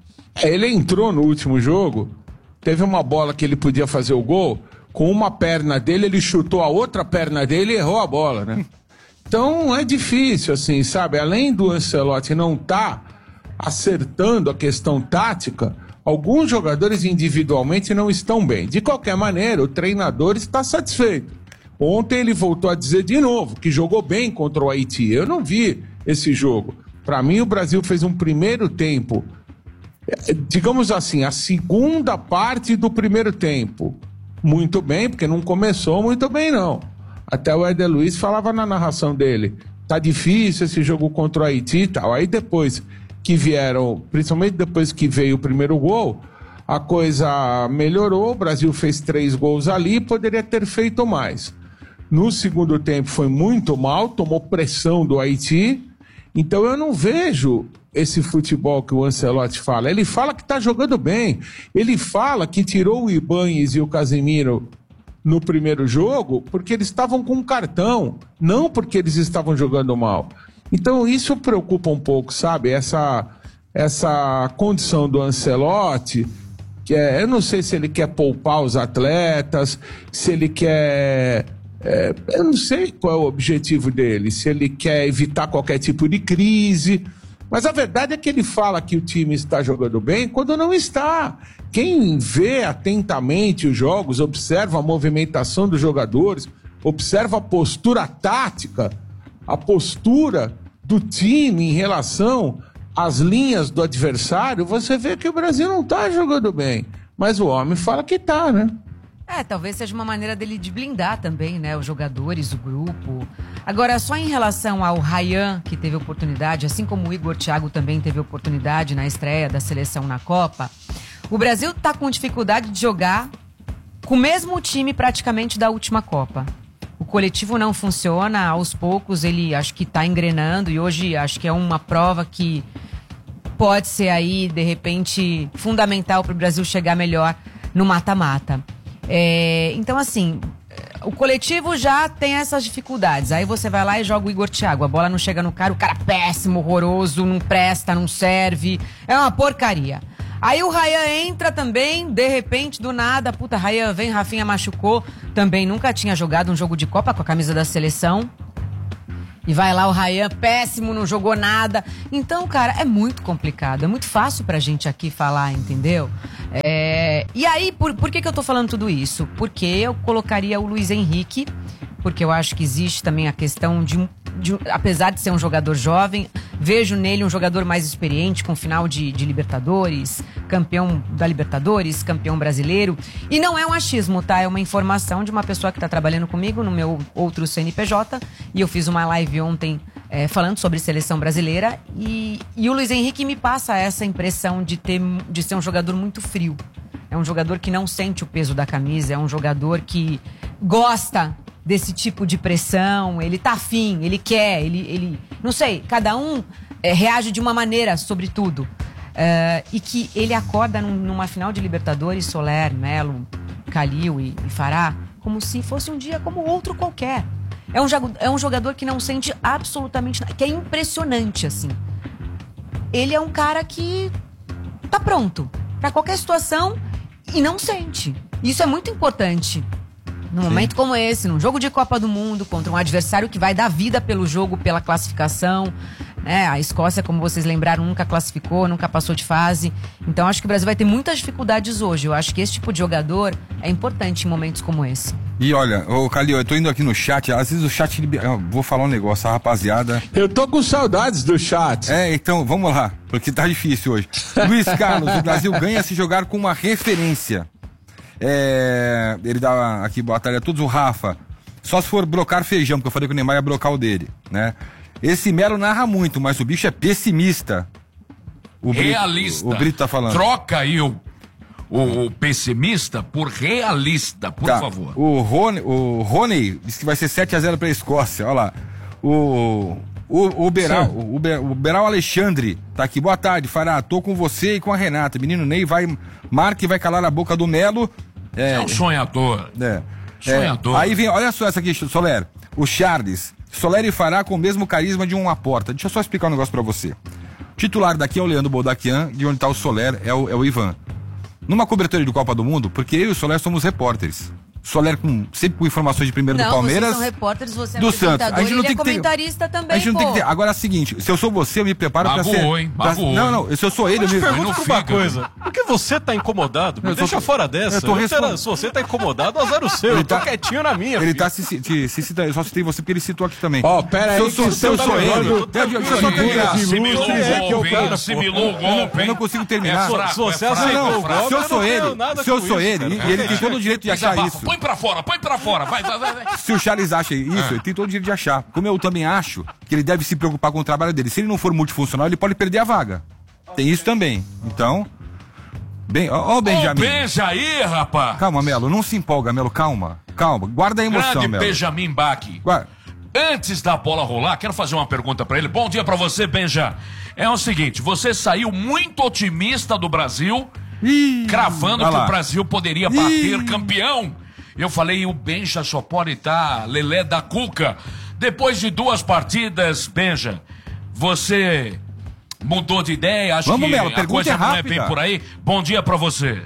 ele entrou no último jogo, teve uma bola que ele podia fazer o gol, com uma perna dele, ele chutou a outra perna dele e errou a bola, né? Então é difícil, assim, sabe? Além do Ancelotti não estar acertando a questão tática, alguns jogadores individualmente não estão bem. De qualquer maneira, o treinador está satisfeito. Ontem ele voltou a dizer de novo que jogou bem contra o Haiti. Eu não vi esse jogo. Para mim, o Brasil fez um primeiro tempo, digamos assim, a segunda parte do primeiro tempo, muito bem, porque não começou muito bem, não. Até o Éder Luiz falava na narração dele, tá difícil esse jogo contra o Haiti e tal. Aí depois que vieram, principalmente depois que veio o primeiro gol, a coisa melhorou, o Brasil fez 3 gols ali, poderia ter feito mais. No segundo tempo foi muito mal, tomou pressão do Haiti. Então eu não vejo esse futebol que o Ancelotti fala. Ele fala que está jogando bem. Ele fala que tirou o Ibañez e o Casemiro no primeiro jogo porque eles estavam com cartão, não porque eles estavam jogando mal. Então isso preocupa um pouco, sabe? Essa condição do Ancelotti, que eu não sei se ele quer poupar os atletas, se ele quer... eu não sei qual é o objetivo dele, se ele quer evitar qualquer tipo de crise, mas a verdade é que ele fala que o time está jogando bem quando não está. Quem vê atentamente os jogos, observa a movimentação dos jogadores, observa a postura tática, a postura do time em relação às linhas do adversário, você vê que o Brasil não está jogando bem, mas o homem fala que está, né? Talvez seja uma maneira dele de blindar também, né, os jogadores, o grupo. Agora, só em relação ao Ryan, que teve oportunidade, assim como o Igor Thiago também teve oportunidade na estreia da seleção na Copa, o Brasil tá com dificuldade de jogar com o mesmo time praticamente da última Copa. O coletivo não funciona, aos poucos ele acho que tá engrenando e hoje acho que é uma prova que pode ser aí, de repente, fundamental para o Brasil chegar melhor no mata-mata. Então, assim, o coletivo já tem essas dificuldades. Aí você vai lá e joga o Igor Thiago. A bola não chega no cara, o cara péssimo, horroroso, não presta, não serve. É uma porcaria. Aí o Rayan entra também, de repente, do nada. Puta, Rayan vem, Rafinha machucou. Também nunca tinha jogado um jogo de Copa com a camisa da seleção. E vai lá o Rayan, péssimo, não jogou nada. Então, cara, é muito complicado. É muito fácil pra gente aqui falar, entendeu? E aí, por que eu tô falando tudo isso? Porque eu colocaria o Luiz Henrique, porque eu acho que existe também a questão de apesar de ser um jogador jovem, vejo nele um jogador mais experiente, com final de Libertadores, campeão da Libertadores, campeão brasileiro. E não é um achismo, tá? É uma informação de uma pessoa que tá trabalhando comigo no meu outro CNPJ. E eu fiz uma live ontem falando sobre seleção brasileira. E o Luiz Henrique me passa essa impressão de ser um jogador muito frio. É um jogador que não sente o peso da camisa, é um jogador que gosta desse tipo de pressão, ele tá afim, ele quer, ele não sei, cada um reage de uma maneira sobre tudo. E que ele acorda numa final de Libertadores, Soler, Melo, Calil e Fará, como se fosse um dia como outro qualquer. É um jogador que não sente absolutamente nada, que é impressionante, assim. Ele é um cara que tá pronto pra qualquer situação e não sente. Isso é muito importante. Num momento como esse, num jogo de Copa do Mundo, contra um adversário que vai dar vida pelo jogo, pela classificação, né? A Escócia, como vocês lembraram, nunca classificou, nunca passou de fase. Então acho que o Brasil vai ter muitas dificuldades hoje. Eu acho que esse tipo de jogador é importante em momentos como esse. E olha, ô Calil, eu tô indo aqui no chat, às vezes o chat, vou falar um negócio, a rapaziada... Eu tô com saudades do chat. Então, vamos lá, porque tá difícil hoje. Luiz Carlos, o Brasil ganha se jogar com uma referência. Ele dá aqui, boa tarde a todos, o Rafa. Só se for brocar feijão, porque eu falei que o Neymar ia brocar o dele, né? Esse Melo narra muito, mas o bicho é pessimista. Realista. O Brito tá falando. Troca aí o pessimista por realista, por favor. O Rony disse que vai ser 7-0 pra Escócia, olha lá. O Beral Alexandre tá aqui, boa tarde, Fará, tô com você e com a Renata. Menino Ney marca e vai calar a boca do Melo. É um sonhador. Sonhador. Aí vem, olha só essa aqui, Soler. O Charles, Soler e Fará com o mesmo carisma de uma porta. Deixa eu só explicar um negócio pra você. O titular daqui é o Leandro Boldaquian e onde tá o Soler é o Ivan. Numa cobertura de Copa do Mundo, porque eu e o Soler somos repórteres. Soler sempre com informações de primeiro do Palmeiras. Vocês são repórteres, você é do Santos. A gente não tem comentarista também, a gente não tem que ter. Agora é o seguinte, se eu sou você, eu me preparo pra ser... Não, se eu sou ele... Eu pergunto uma coisa, por que você tá incomodado? Me deixa fora dessa. Se você tá incomodado, azar o seu. Eu tô quietinho na minha. Ele tá se citando, eu só citei você porque ele citou aqui também. Pera aí, se eu sou ele... Assimilou o golpe. Eu não consigo terminar. Se você aceitou o golpe, se eu sou ele, e ele tem todo o direito de achar isso. Põe pra fora, vai. Se o Charles acha isso, ele tem todo o direito de achar. Como eu também acho que ele deve se preocupar com o trabalho dele. Se ele não for multifuncional, ele pode perder a vaga. Tem isso também. Então, ó o Benjamin. Beija aí, rapaz. Calma, Melo, não se empolga, Melo, calma. Guarda a emoção, Melo. Benjamin Bach. Antes da bola rolar, quero fazer uma pergunta pra ele. Bom dia pra você, Benja. É o seguinte, você saiu muito otimista do Brasil, cravando que o Brasil poderia bater campeão. Eu falei, o Benja só pode estar lelé da cuca. Depois de 2 partidas, Benja, você mudou de ideia? Acho que Melo, a coisa não é bem por aí. Bom dia pra você.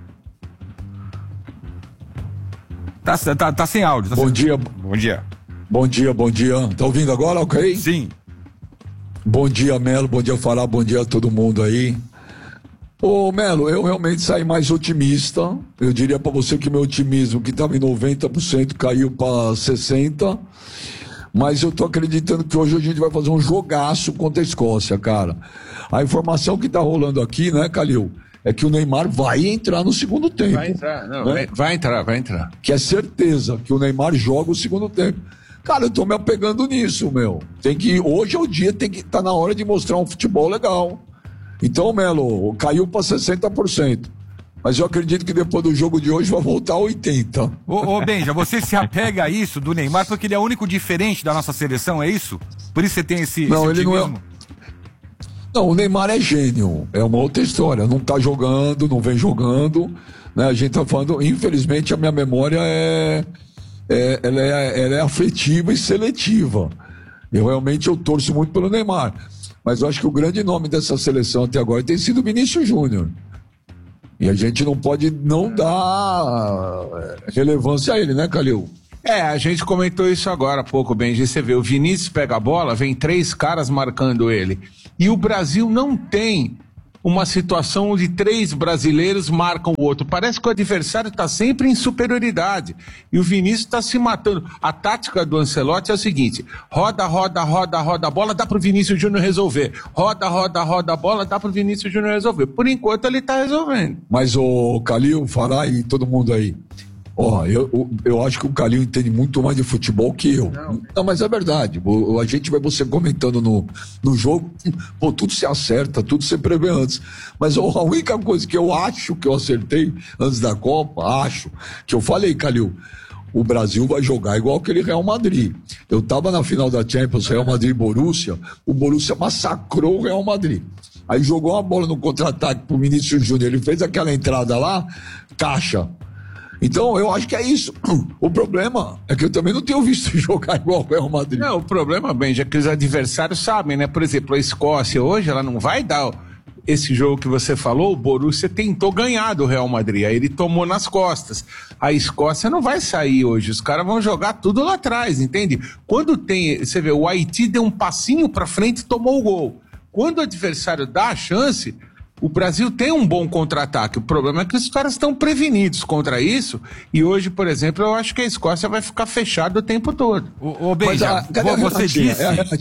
Tá sem áudio. Bom dia. Bom dia. Bom dia. Tá ouvindo agora, ok? Sim. Bom dia, Melo. Bom dia, Fará. Bom dia a todo mundo aí. Ô, Melo, eu realmente saí mais otimista. Eu diria pra você que meu otimismo, que estava em 90%, caiu pra 60%. Mas eu tô acreditando que hoje a gente vai fazer um jogaço contra a Escócia, cara. A informação que tá rolando aqui, né, Calil, é que o Neymar vai entrar no segundo tempo. Vai entrar, né? vai entrar. Que é certeza que o Neymar joga o segundo tempo. Cara, eu tô me apegando nisso, meu. Hoje é o dia, tá na hora de mostrar um futebol legal. Então, Melo, caiu para 60%. Mas eu acredito que depois do jogo de hoje vai voltar a 80%. Ô Benja, você se apega a isso do Neymar porque ele é o único diferente da nossa seleção, é isso? Por isso você tem esse otimismo? Não, o Neymar é gênio. É uma outra história. Não tá jogando, não vem jogando. Né? A gente tá falando... Infelizmente, a minha memória ela é afetiva e seletiva. Eu torço muito pelo Neymar. Mas eu acho que o grande nome dessa seleção até agora tem sido o Vinícius Júnior. E a gente não pode não dar relevância a ele, né, Calil? A gente comentou isso agora há pouco, Benji. Você vê, o Vinícius pega a bola, vem 3 caras marcando ele. E o Brasil não tem uma situação onde 3 brasileiros marcam o outro. Parece que o adversário está sempre em superioridade. E o Vinícius está se matando. A tática do Ancelotti é o seguinte: roda a bola, dá pro Vinícius Júnior resolver. Roda a bola, dá pro Vinícius Júnior resolver. Por enquanto ele está resolvendo. Mas o Calil, Fará e todo mundo aí, eu acho que o Calil entende muito mais de futebol que eu. Não, mas é verdade. A gente vai você comentando no jogo, tudo se acerta, tudo se prevê antes. Mas a única coisa que eu acho que eu acertei antes da Copa, que eu falei, Calil, o Brasil vai jogar igual aquele Real Madrid. Eu tava na final da Champions, Real Madrid e Borussia, o Borussia massacrou o Real Madrid. Aí jogou uma bola no contra-ataque pro Vinícius Júnior, ele fez aquela entrada lá, caixa. Então, eu acho que é isso. O problema é que eu também não tenho visto jogar igual o Real Madrid. Não, o problema, Benji, é que os adversários sabem, né? Por exemplo, a Escócia hoje, ela não vai dar esse jogo que você falou. O Borussia tentou ganhar do Real Madrid, aí ele tomou nas costas. A Escócia não vai sair hoje, os caras vão jogar tudo lá atrás, entende? Quando tem, você vê, o Haiti deu um passinho pra frente e tomou o gol. Quando o adversário dá a chance, o Brasil tem um bom contra-ataque. O problema é que os caras estão prevenidos contra isso. E hoje, por exemplo, eu acho que a Escócia vai ficar fechada o tempo todo. Benja, você disse...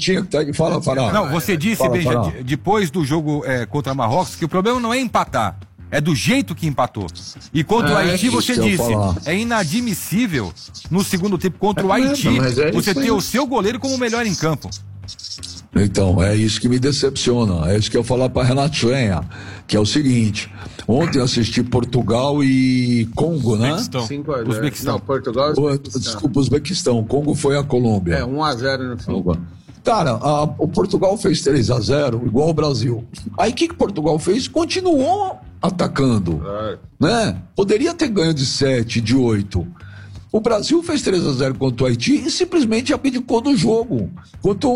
Não, você disse, Benja, depois do jogo contra Marrocos, que o problema não é empatar. É do jeito que empatou. E contra o Haiti, você disse, é inadmissível no segundo tempo contra o Haiti, você ter o seu goleiro como o melhor em campo. Então, é isso que me decepciona. É isso que eu falar pra Renatinha, que é o seguinte: ontem eu assisti Portugal e Congo, né? Uzbequistão. Não, Portugal e Uzbequistão. Desculpa, Uzbequistão. Congo foi a Colômbia. 1-0 no fim. Cara, o Portugal fez 3-0, igual o Brasil. Aí o que Portugal fez? Continuou atacando, né? Poderia ter ganho de 7, de 8. O Brasil fez 3-0 contra o Haiti e simplesmente abdicou do jogo contra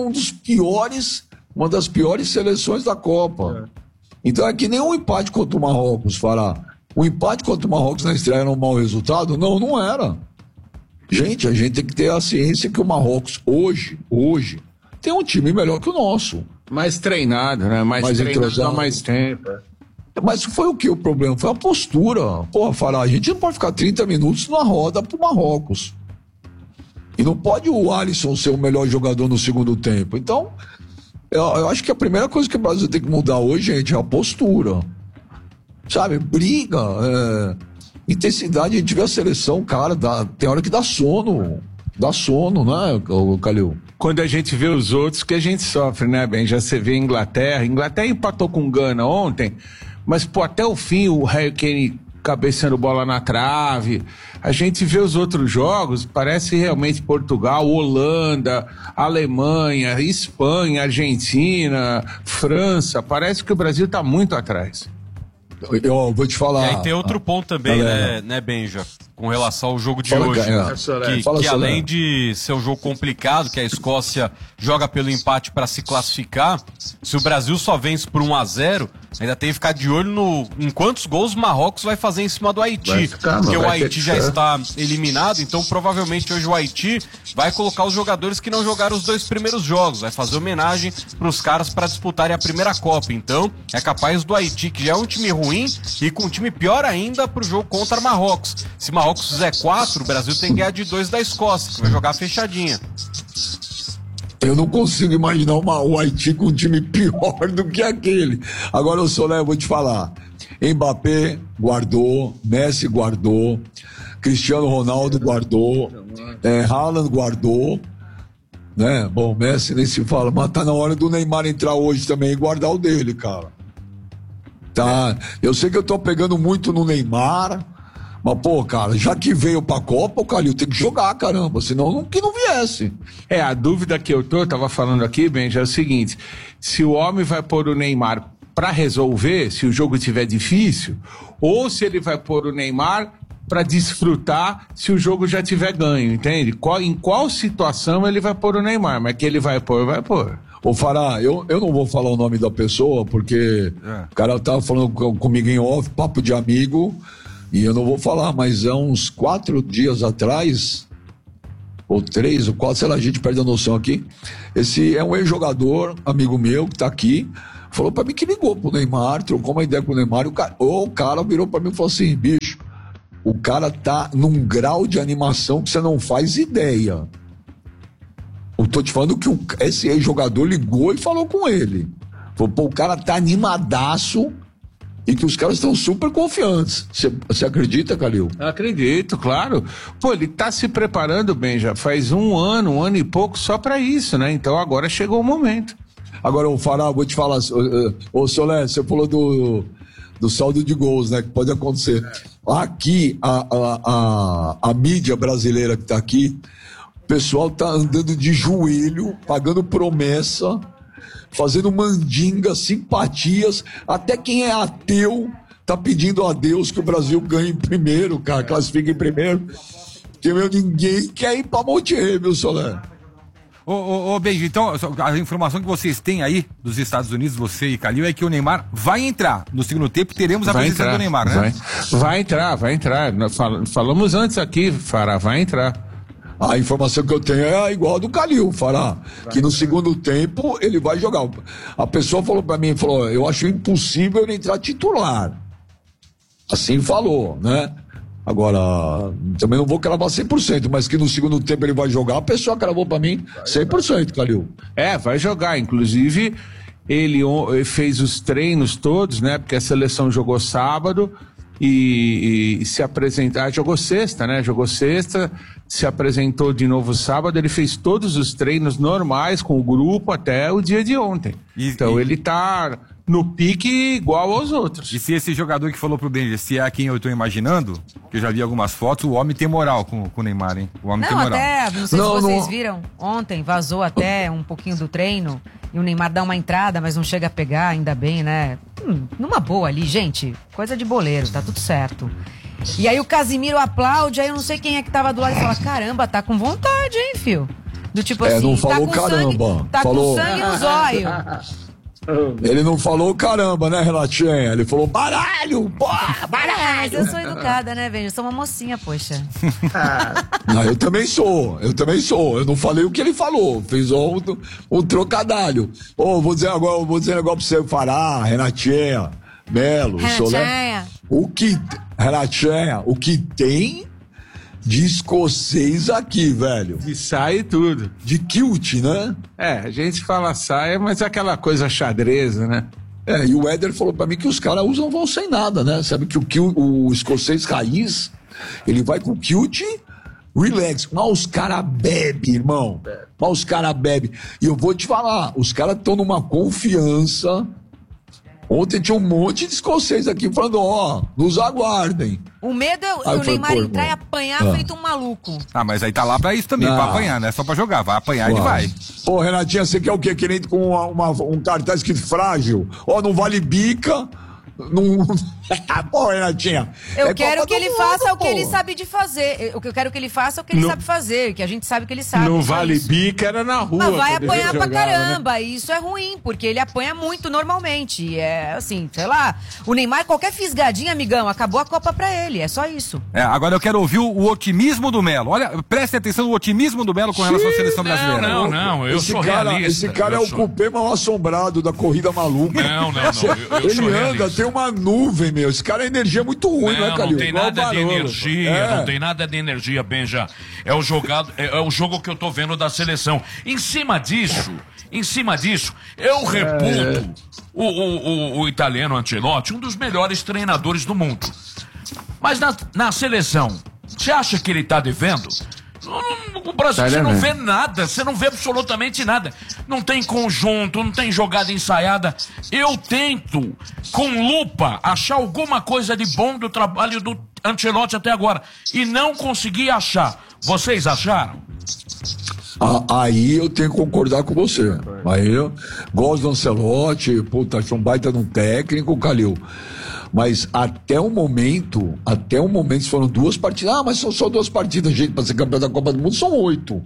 uma das piores seleções da Copa. Então é que nem um empate contra o Marrocos, Fará. O empate contra o Marrocos na estreia era um mau resultado? Não era. Gente, a gente tem que ter a ciência que o Marrocos hoje tem um time melhor que o nosso. Mais treinado, né? Mais treinado há mais tempo. Mas foi o que o problema? Foi a postura. Porra, Fará, a gente não pode ficar 30 minutos na roda pro Marrocos. E não pode o Alisson ser o melhor jogador no segundo tempo. Então, eu acho que a primeira coisa que o Brasil tem que mudar hoje, gente, é a postura. Sabe? Briga, intensidade. A gente vê a seleção, cara, tem hora que dá sono. Dá sono, né, Calil? Quando a gente vê os outros, que a gente sofre, né, Ben? Já você vê Inglaterra empatou com Gana ontem, mas, até o fim, o Harry Kane cabeceando bola na trave. A gente vê os outros jogos, parece realmente Portugal, Holanda, Alemanha, Espanha, Argentina, França. Parece que o Brasil está muito atrás. Eu vou te falar. E aí tem outro ponto também, né, Benja? Com relação ao jogo de hoje. Que além de ser um jogo complicado, que a Escócia joga pelo empate para se classificar, se o Brasil só vence por 1-0, ainda tem que ficar de olho em quantos gols o Marrocos vai fazer em cima do Haiti. Porque o Haiti já está eliminado, então provavelmente hoje o Haiti vai colocar os jogadores que não jogaram os 2 primeiros jogos, vai fazer homenagem para os caras para disputarem a primeira Copa. Então é capaz do Haiti, que já é um time ruim, e com um time pior ainda pro jogo contra Marrocos. Se Marrocos fizer 4, o Brasil tem que ganhar de 2 da Escócia, que vai jogar fechadinha. Eu não consigo imaginar o Haiti com um time pior do que aquele. Agora, eu vou te falar. Mbappé guardou, Messi guardou, Cristiano Ronaldo guardou, Haaland guardou, né? Bom, Messi nem se fala, mas tá na hora do Neymar entrar hoje também e guardar o dele, cara. Tá, eu sei que eu tô pegando muito no Neymar, mas, pô, cara, já que veio pra Copa, o Calil tem que jogar, caramba, senão que não viesse. A dúvida que eu tava falando aqui, Benja, é o seguinte: se o homem vai pôr o Neymar pra resolver, se o jogo estiver difícil, ou se ele vai pôr o Neymar pra desfrutar se o jogo já tiver ganho, entende? Em qual situação ele vai pôr o Neymar, mas que ele vai pôr, vai pôr. Ô Fará, eu não vou falar o nome da pessoa, porque o cara tava falando comigo em off, papo de amigo, e eu não vou falar, mas há uns 4 dias atrás, ou 3 ou 4, sei lá, a gente perde a noção aqui. Esse é um ex-jogador, amigo meu, que tá aqui, falou pra mim que ligou pro Neymar, trocou uma ideia com o Neymar, e o cara virou pra mim e falou assim, bicho, o cara tá num grau de animação que você não faz ideia. Eu tô te falando que esse ex-jogador ligou e falou com ele. Falou, pô, o cara tá animadaço e que os caras estão super confiantes. Você acredita, Calil? Acredito, claro. Pô, ele tá se preparando bem, já faz um ano e pouco só pra isso, né? Então agora chegou o momento. Agora, o Fará, vou te falar, ô Solé, você falou do saldo de gols, né? Que pode acontecer. Aqui, a mídia brasileira que tá aqui, o pessoal tá andando de joelho, pagando promessa, fazendo mandinga, simpatias, até quem é ateu tá pedindo a Deus que o Brasil ganhe em primeiro, cara, classifique em primeiro, porque ninguém quer ir pra Monterrey, meu Solé. Ô Benji, então a informação que vocês têm aí dos Estados Unidos, você e Calil, é que o Neymar vai entrar no segundo tempo, teremos a presença do Neymar, né? Vai entrar. Falamos antes aqui, Fará, vai entrar. A informação que eu tenho é igual a do Calil, Fará, que no segundo tempo ele vai jogar. A pessoa falou pra mim, eu acho impossível ele entrar titular. Assim falou, né? Agora, também não vou cravar 100%, mas que no segundo tempo ele vai jogar, a pessoa cravou pra mim 100%, Calil. Vai jogar, inclusive ele fez os treinos todos, né? Porque a seleção jogou sábado e se apresentar, jogou sexta, se apresentou de novo sábado, ele fez todos os treinos normais com o grupo até o dia de ontem. Então ele tá no pique igual aos outros. E se esse jogador que falou pro Benji, se é quem eu tô imaginando, que eu já vi algumas fotos, o homem tem moral com o Neymar, hein? O homem tem moral. Não sei se vocês viram, ontem vazou até um pouquinho do treino e o Neymar dá uma entrada, mas não chega a pegar, ainda bem, né? Numa boa ali, gente, coisa de boleiro, tá tudo certo. E aí o Casimiro aplaude, aí eu não sei quem é que tava do lado e fala, caramba, tá com vontade, hein, fio? Do tipo assim, não falou tá com caramba. Sangue, tá falou... com sangue no zóio. Ele não falou caramba, né, Renatinha? Ele falou baralho, porra, baralho. Mas eu sou educada, né, velho? Eu sou uma mocinha, poxa. Não, eu também sou. Eu não falei o que ele falou. Fiz um trocadilho. Vou dizer um negócio pra você, Fará, Renatinha, Melo, Solé. Renatinha, o que tem de escocês aqui, velho. De saia e tudo. De kilt, né? A gente fala saia, mas é aquela coisa xadreza, né? E o Éder falou pra mim que os caras vão sem nada, né? Sabe que o escocês raiz, ele vai com kilt relax. Mas os caras bebem, irmão. E eu vou te falar, os caras estão numa confiança. Ontem tinha um monte de escocês aqui falando, nos aguardem. O medo é o Neymar entrar e apanhar feito um maluco. Mas aí tá lá pra isso também, pra apanhar, não é só pra jogar. Vai apanhar, ele vai. Pô, Renatinha, você quer o quê? Querendo com um cartaz escrito frágil? Não vale bica. Não... Pô, Renatinha. Eu quero que ele faça o que ele sabe de fazer. Eu quero que ele faça o que ele sabe fazer, que a gente sabe que ele sabe. Não vale bica, era na rua. Mas vai apanhar pra caramba, né? E isso é ruim, porque ele apanha muito normalmente. É assim, sei lá, o Neymar, qualquer fisgadinha, amigão, acabou a Copa pra ele, é só isso. Agora eu quero ouvir o otimismo do Melo. Olha, preste atenção no otimismo do Melo com relação à seleção brasileira. Não, eu sou realista. Esse cara é o cupê mal assombrado da corrida maluca. Não. Ele anda, tem uma nuvem, meu. Esse cara é energia muito ruim, né, Calil? Não tem nada de energia, não tem nada de energia, Benja. É o jogo que eu tô vendo da seleção. Em cima disso, eu reputo o italiano Ancelotti, um dos melhores treinadores do mundo. Mas na seleção, você acha que ele tá devendo? O Brasil, você não vê nada, você não vê absolutamente nada. Não tem conjunto, não tem jogada ensaiada. Eu tento, com lupa, achar alguma coisa de bom do trabalho do Ancelotti até agora. E não consegui achar. Vocês acharam? Aí eu tenho que concordar com você. Aí eu gosto do Ancelotti, acho um baita de um técnico, Calil. Mas até o momento foram 2 partidas. Ah, mas são só 2 partidas, gente, para ser campeão da Copa do Mundo são 8.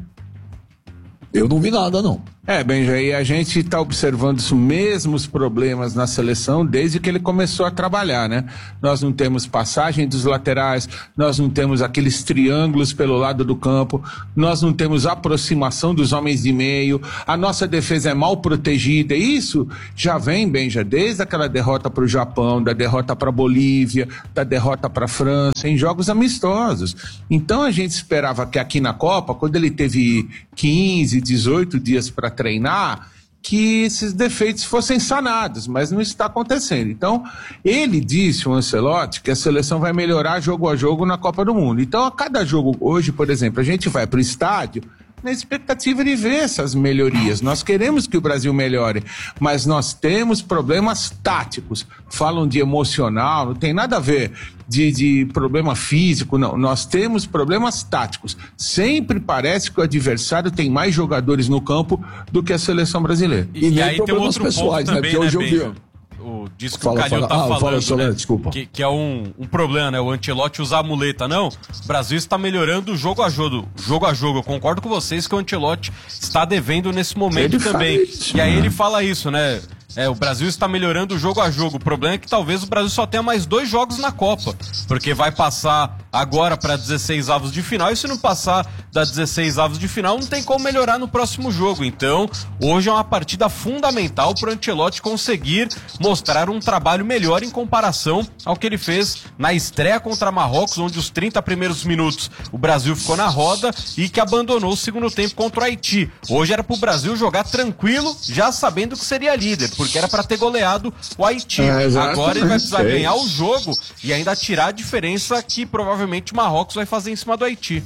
Eu não vi nada, não. Benja, e a gente está observando os mesmos problemas na seleção desde que ele começou a trabalhar, né? Nós não temos passagem dos laterais, nós não temos aqueles triângulos pelo lado do campo, nós não temos aproximação dos homens de meio, a nossa defesa é mal protegida, e isso já vem, Benja, desde aquela derrota para o Japão, da derrota para a Bolívia, da derrota para a França, em jogos amistosos. Então a gente esperava que aqui na Copa, quando ele teve 15, 18 dias para treinar, que esses defeitos fossem sanados, mas não está acontecendo. Então, ele disse, o Ancelotti, que a seleção vai melhorar jogo a jogo na Copa do Mundo. Então, a cada jogo, hoje, por exemplo, a gente vai para o estádio na expectativa de ver essas melhorias. Nós queremos que o Brasil melhore, mas nós temos problemas táticos. Falam de emocional, não tem nada a ver de problema físico, não. Nós temos problemas táticos. Sempre parece que o adversário tem mais jogadores no campo do que a seleção brasileira. E aí tem outro pessoais, ponto também, né, hoje eu vi. Diz que o Calil tá falando, né? Desculpa. Que é um problema, né? O Ancelotti usar a muleta. Não, o Brasil está melhorando jogo a jogo. Eu concordo com vocês que o Ancelotti está devendo nesse momento também. E aí ele fala isso, né? O Brasil está melhorando jogo a jogo. O problema é que talvez o Brasil só tenha mais 2 jogos na Copa, porque vai passar agora para 16 avos de final, e se não passar das 16 avos de final, não tem como melhorar no próximo jogo. Então, hoje é uma partida fundamental para o Ancelotti conseguir mostrar um trabalho melhor em comparação ao que ele fez na estreia contra Marrocos, onde os 30 primeiros minutos o Brasil ficou na roda e que abandonou o segundo tempo contra o Haiti. Hoje era para o Brasil jogar tranquilo, já sabendo que seria líder, porque era para ter goleado o Haiti. Agora ele vai precisar ganhar o jogo e ainda tirar a diferença que provavelmente o Marrocos vai fazer em cima do Haiti.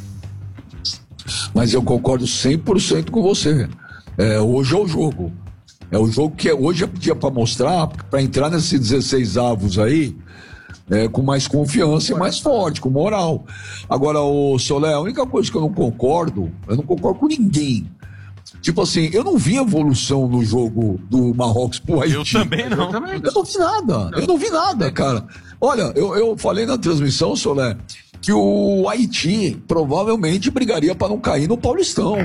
Mas eu concordo 100% com você. Hoje é o jogo. É o jogo que hoje é dia para mostrar, para entrar nesses 16 avos aí, com mais confiança e mais forte, com moral. Agora, o Solé, a única coisa que eu não concordo com ninguém. Tipo assim, eu não vi evolução no jogo do Marrocos pro Haiti. Eu também não. Eu não vi nada, cara. Olha, eu falei na transmissão, Solé, que o Haiti provavelmente brigaria para não cair no Paulistão.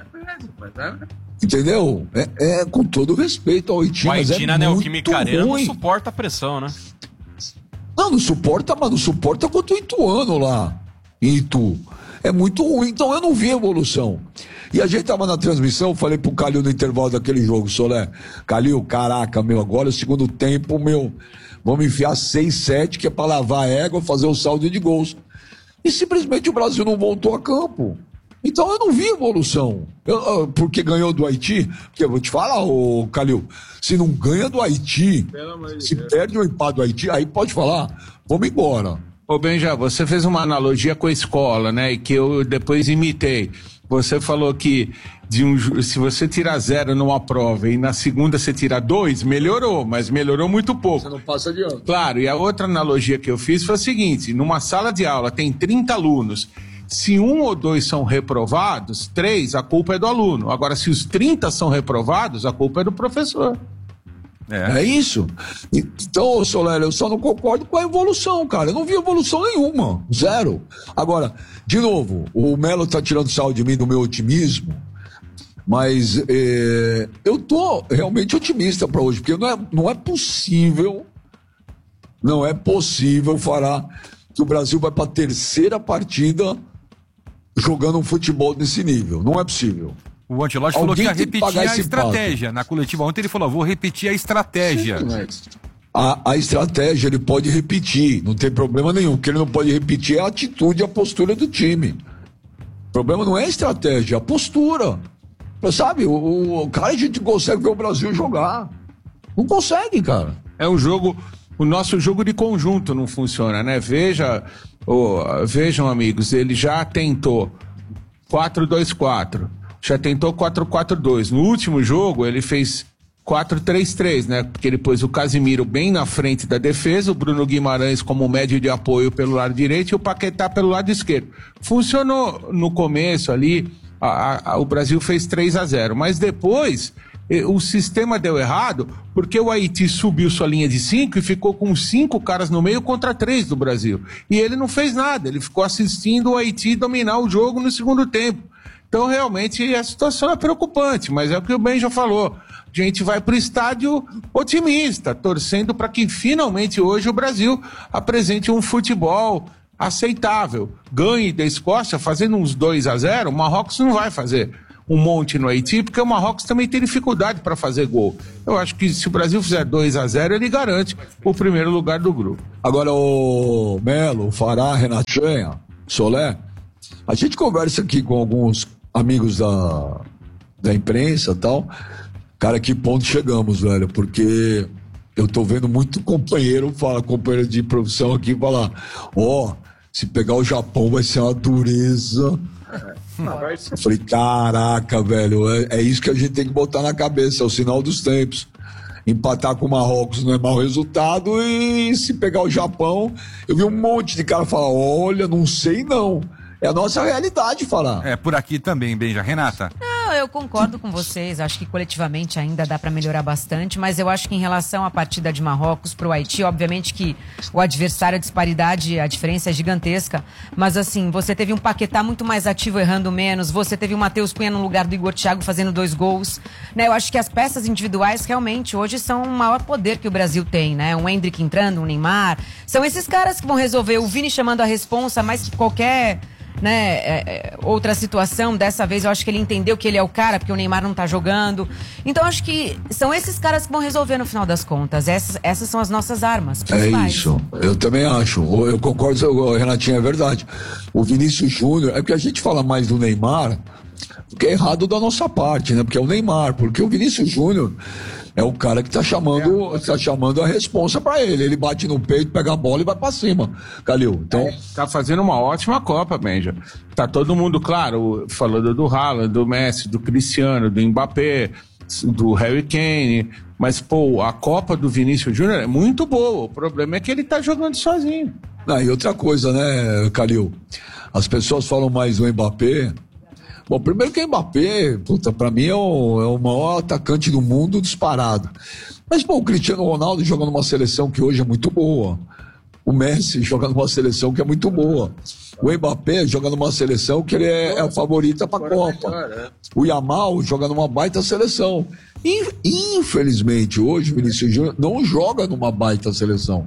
Entendeu? Com todo respeito ao Haiti, mas Haiti na Neoquímica Arena não suporta a pressão, né? Não suporta, mas não suporta quanto o Ituano lá em Itu. É muito ruim, então eu não vi evolução. E a gente tava na transmissão, eu falei pro Calil no intervalo daquele jogo, Solé, Calil, caraca, agora o segundo tempo, vamos enfiar 6, 7, que é pra lavar a égua, fazer o saldo de gols. E simplesmente o Brasil não voltou a campo. Então eu não vi evolução. Porque ganhou do Haiti, porque eu vou te falar, ô Calil, se não ganha do Haiti, se perde o empate do Haiti, aí pode falar, vamos embora. Ô Benja, você fez uma analogia com a escola, né? E que eu depois imitei. Você falou que se você tirar 0 numa prova e na segunda você tira 2, melhorou, mas melhorou muito pouco. Você não passa de ano. Claro, e a outra analogia que eu fiz foi a seguinte: numa sala de aula tem 30 alunos. Se 1 ou 2 são reprovados, 3, a culpa é do aluno. Agora, se os 30 são reprovados, a culpa é do professor. É isso. Então, Soler, eu só não concordo com a evolução, cara. Eu não vi evolução nenhuma. 0. Agora, de novo, o Melo tá tirando sal de mim do meu otimismo, mas eu tô realmente otimista para hoje, porque não é possível falar que o Brasil vai para a 3ª partida jogando um futebol desse nível. Não é possível. O Ancelotti falou que ia repetir a estratégia. Na coletiva ontem ele falou, vou repetir a estratégia. A estratégia ele pode repetir, não tem problema nenhum. O que ele não pode repetir é a atitude e a postura do time. O problema não é a estratégia, é a postura. Sabe, o cara, a gente consegue ver o Brasil jogar. Não consegue, cara. É um jogo... O nosso jogo de conjunto não funciona, né? Vejam, amigos, ele já tentou 4-2-4, já tentou 4-4-2. No último jogo, ele fez 4-3-3, né? Porque ele pôs o Casimiro bem na frente da defesa, o Bruno Guimarães como médio de apoio pelo lado direito e o Paquetá pelo lado esquerdo. Funcionou no começo ali, o Brasil fez 3-0, mas depois o sistema deu errado porque o Haiti subiu sua linha de 5 e ficou com 5 caras no meio contra 3 do Brasil. E ele não fez nada, ele ficou assistindo o Haiti dominar o jogo no segundo tempo. Então, realmente, a situação é preocupante, mas é o que o Ben já falou. A gente vai para o estádio otimista, torcendo para que finalmente hoje o Brasil apresente um futebol aceitável. Ganhe da Escócia fazendo uns 2-0, o Marrocos não vai fazer um monte no Haiti, porque o Marrocos também tem dificuldade para fazer gol. Eu acho que se o Brasil fizer 2-0, ele garante o primeiro lugar do grupo. Agora, o Melo, o Fará, Renatinha, Solé, a gente conversa aqui com alguns amigos da imprensa e tal. Cara, que ponto chegamos, velho? Porque eu tô vendo muito companheiro de profissão aqui falar, se pegar o Japão vai ser uma dureza. Eu falei, caraca, velho, é isso que a gente tem que botar na cabeça, é o sinal dos tempos. Empatar com o Marrocos não é mau resultado, e se pegar o Japão, eu vi um monte de cara falar, olha, não sei não. É a nossa realidade falar. É, por aqui também, Benja. Renata? Não, eu concordo com vocês. Acho que coletivamente ainda dá para melhorar bastante, mas eu acho que em relação à partida de Marrocos pro Haiti, obviamente que o adversário, a disparidade, a diferença é gigantesca, mas assim, você teve um Paquetá muito mais ativo, errando menos, você teve o Matheus Cunha no lugar do Igor Thiago fazendo 2 gols, né? Eu acho que as peças individuais realmente hoje são o maior poder que o Brasil tem, né? Um Endrick entrando, um Neymar, são esses caras que vão resolver, o Vini chamando a responsa, mais que qualquer... outra situação, dessa vez eu acho que ele entendeu que ele é o cara, porque o Neymar não tá jogando. Então acho que são esses caras que vão resolver no final das contas. Essas são as nossas armas principais. É isso, eu também acho. Eu concordo, Renatinha, é verdade. O Vinícius Júnior, é porque a gente fala mais do Neymar, porque é errado da nossa parte, né? Porque é o Neymar, porque o Vinícius Júnior é o cara que tá chamando a responsa pra ele. Ele bate no peito, pega a bola e vai pra cima. Calil, então... Tá fazendo uma ótima Copa, Benja. Tá todo mundo, claro, falando do Haaland, do Messi, do Cristiano, do Mbappé, do Harry Kane, mas, a Copa do Vinícius Júnior é muito boa. O problema é que ele tá jogando sozinho. E outra coisa, né, Calil? As pessoas falam mais do Mbappé. Bom, primeiro que o Mbappé, pra mim é o maior atacante do mundo disparado. Mas, o Cristiano Ronaldo joga numa seleção que hoje é muito boa. O Messi joga numa seleção que é muito boa. O Mbappé joga numa seleção que ele é a favorita pra Copa. O Yamal joga numa baita seleção. Infelizmente, hoje o Vinícius Júnior não joga numa baita seleção.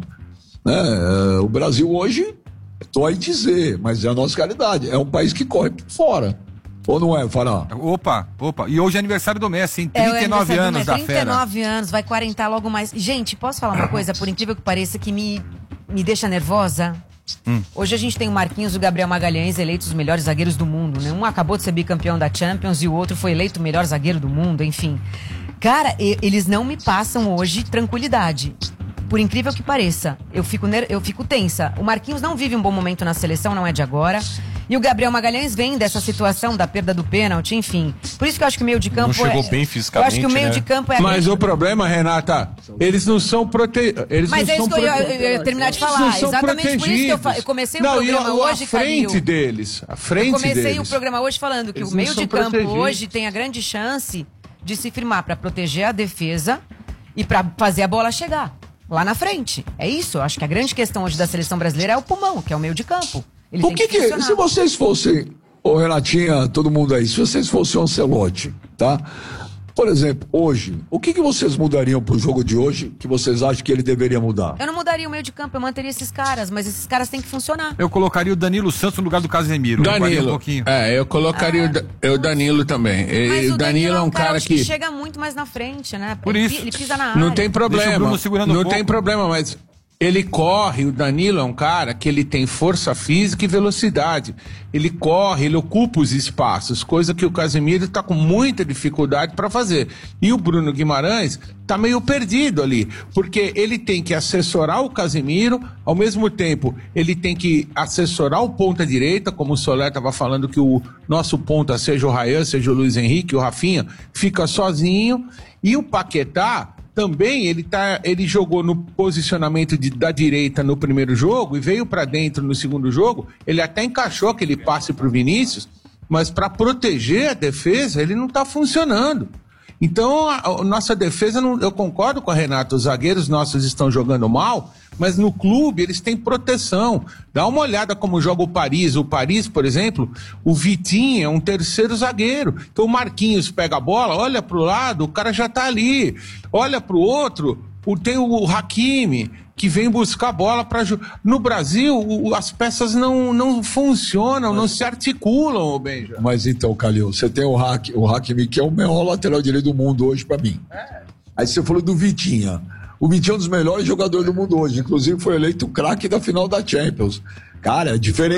O Brasil hoje, tô aí dizer, mas é a nossa realidade. É um país que corre por fora. Ou não é, Fará? Opa. E hoje é aniversário do Messi, hein? 39 anos da fera. 39 anos, vai 40 logo mais. Gente, posso falar uma coisa, por incrível que pareça, que me deixa nervosa? Hoje a gente tem o Marquinhos e o Gabriel Magalhães eleitos os melhores zagueiros do mundo, né? Um acabou de ser bicampeão da Champions e o outro foi eleito o melhor zagueiro do mundo, enfim. Cara, eles não me passam hoje tranquilidade. Por incrível que pareça, eu fico tensa. O Marquinhos não vive um bom momento na seleção, não é de agora. E o Gabriel Magalhães vem dessa situação da perda do pênalti, enfim. Por isso que eu acho que o meio de campo não chegou bem fisicamente, eu acho que o meio de campo é... Mas o problema, Renata, eles não são protegidos. Mas é isso que eu ia terminar de falar. Exatamente por isso que eu comecei o programa hoje, a frente deles. Eu comecei o programa hoje falando que o meio de campo hoje tem a grande chance de se firmar para proteger a defesa e para fazer a bola chegar lá na frente. É isso. Eu acho que a grande questão hoje da seleção brasileira é o pulmão, que é o meio de campo. Por que se vocês fossem, Renatinha, todo mundo aí, se vocês fossem o Ancelotti, tá? Por exemplo, hoje, o que vocês mudariam pro jogo de hoje que vocês acham que ele deveria mudar? Eu não mudaria o meio de campo, eu manteria esses caras, mas esses caras têm que funcionar. Eu colocaria o Danilo Santos no lugar do Casemiro. Danilo, eu colocaria o Danilo também. Mas o Danilo é um cara que chega muito mais na frente, né? Por isso. Ele pisa na área. Não tem problema, tem problema, mas... Ele corre, o Danilo é um cara que ele tem força física e velocidade. Ele corre, ele ocupa os espaços, coisa que o Casemiro está com muita dificuldade para fazer. E o Bruno Guimarães está meio perdido ali, porque ele tem que assessorar o Casemiro, ao mesmo tempo ele tem que assessorar o ponta direita, como o Soler estava falando que o nosso ponta, seja o Ryan, seja o Luiz Henrique, o Rafinha, fica sozinho. E o Paquetá... Também ele jogou no posicionamento da direita no primeiro jogo e veio para dentro no segundo jogo. Ele até encaixou aquele passe pro Vinícius, mas para proteger a defesa ele não está funcionando. Então, a nossa defesa, eu concordo com a Renata, os zagueiros nossos estão jogando mal, mas no clube eles têm proteção. Dá uma olhada como joga o Paris. O Paris, por exemplo, o Vitinho é um terceiro zagueiro. Então o Marquinhos pega a bola, olha pro lado, o cara já tá ali. Olha pro outro, tem o Hakimi, que vem buscar a bola para no Brasil, as peças não funcionam, não se articulam, Benja. Mas então, Calil, você tem o Hakimi, que é o melhor lateral direito do mundo hoje para mim. Aí você falou do Vitinha. O Vitinha é um dos melhores jogadores do mundo hoje. Inclusive foi eleito o craque da final da Champions. Cara, é diferente.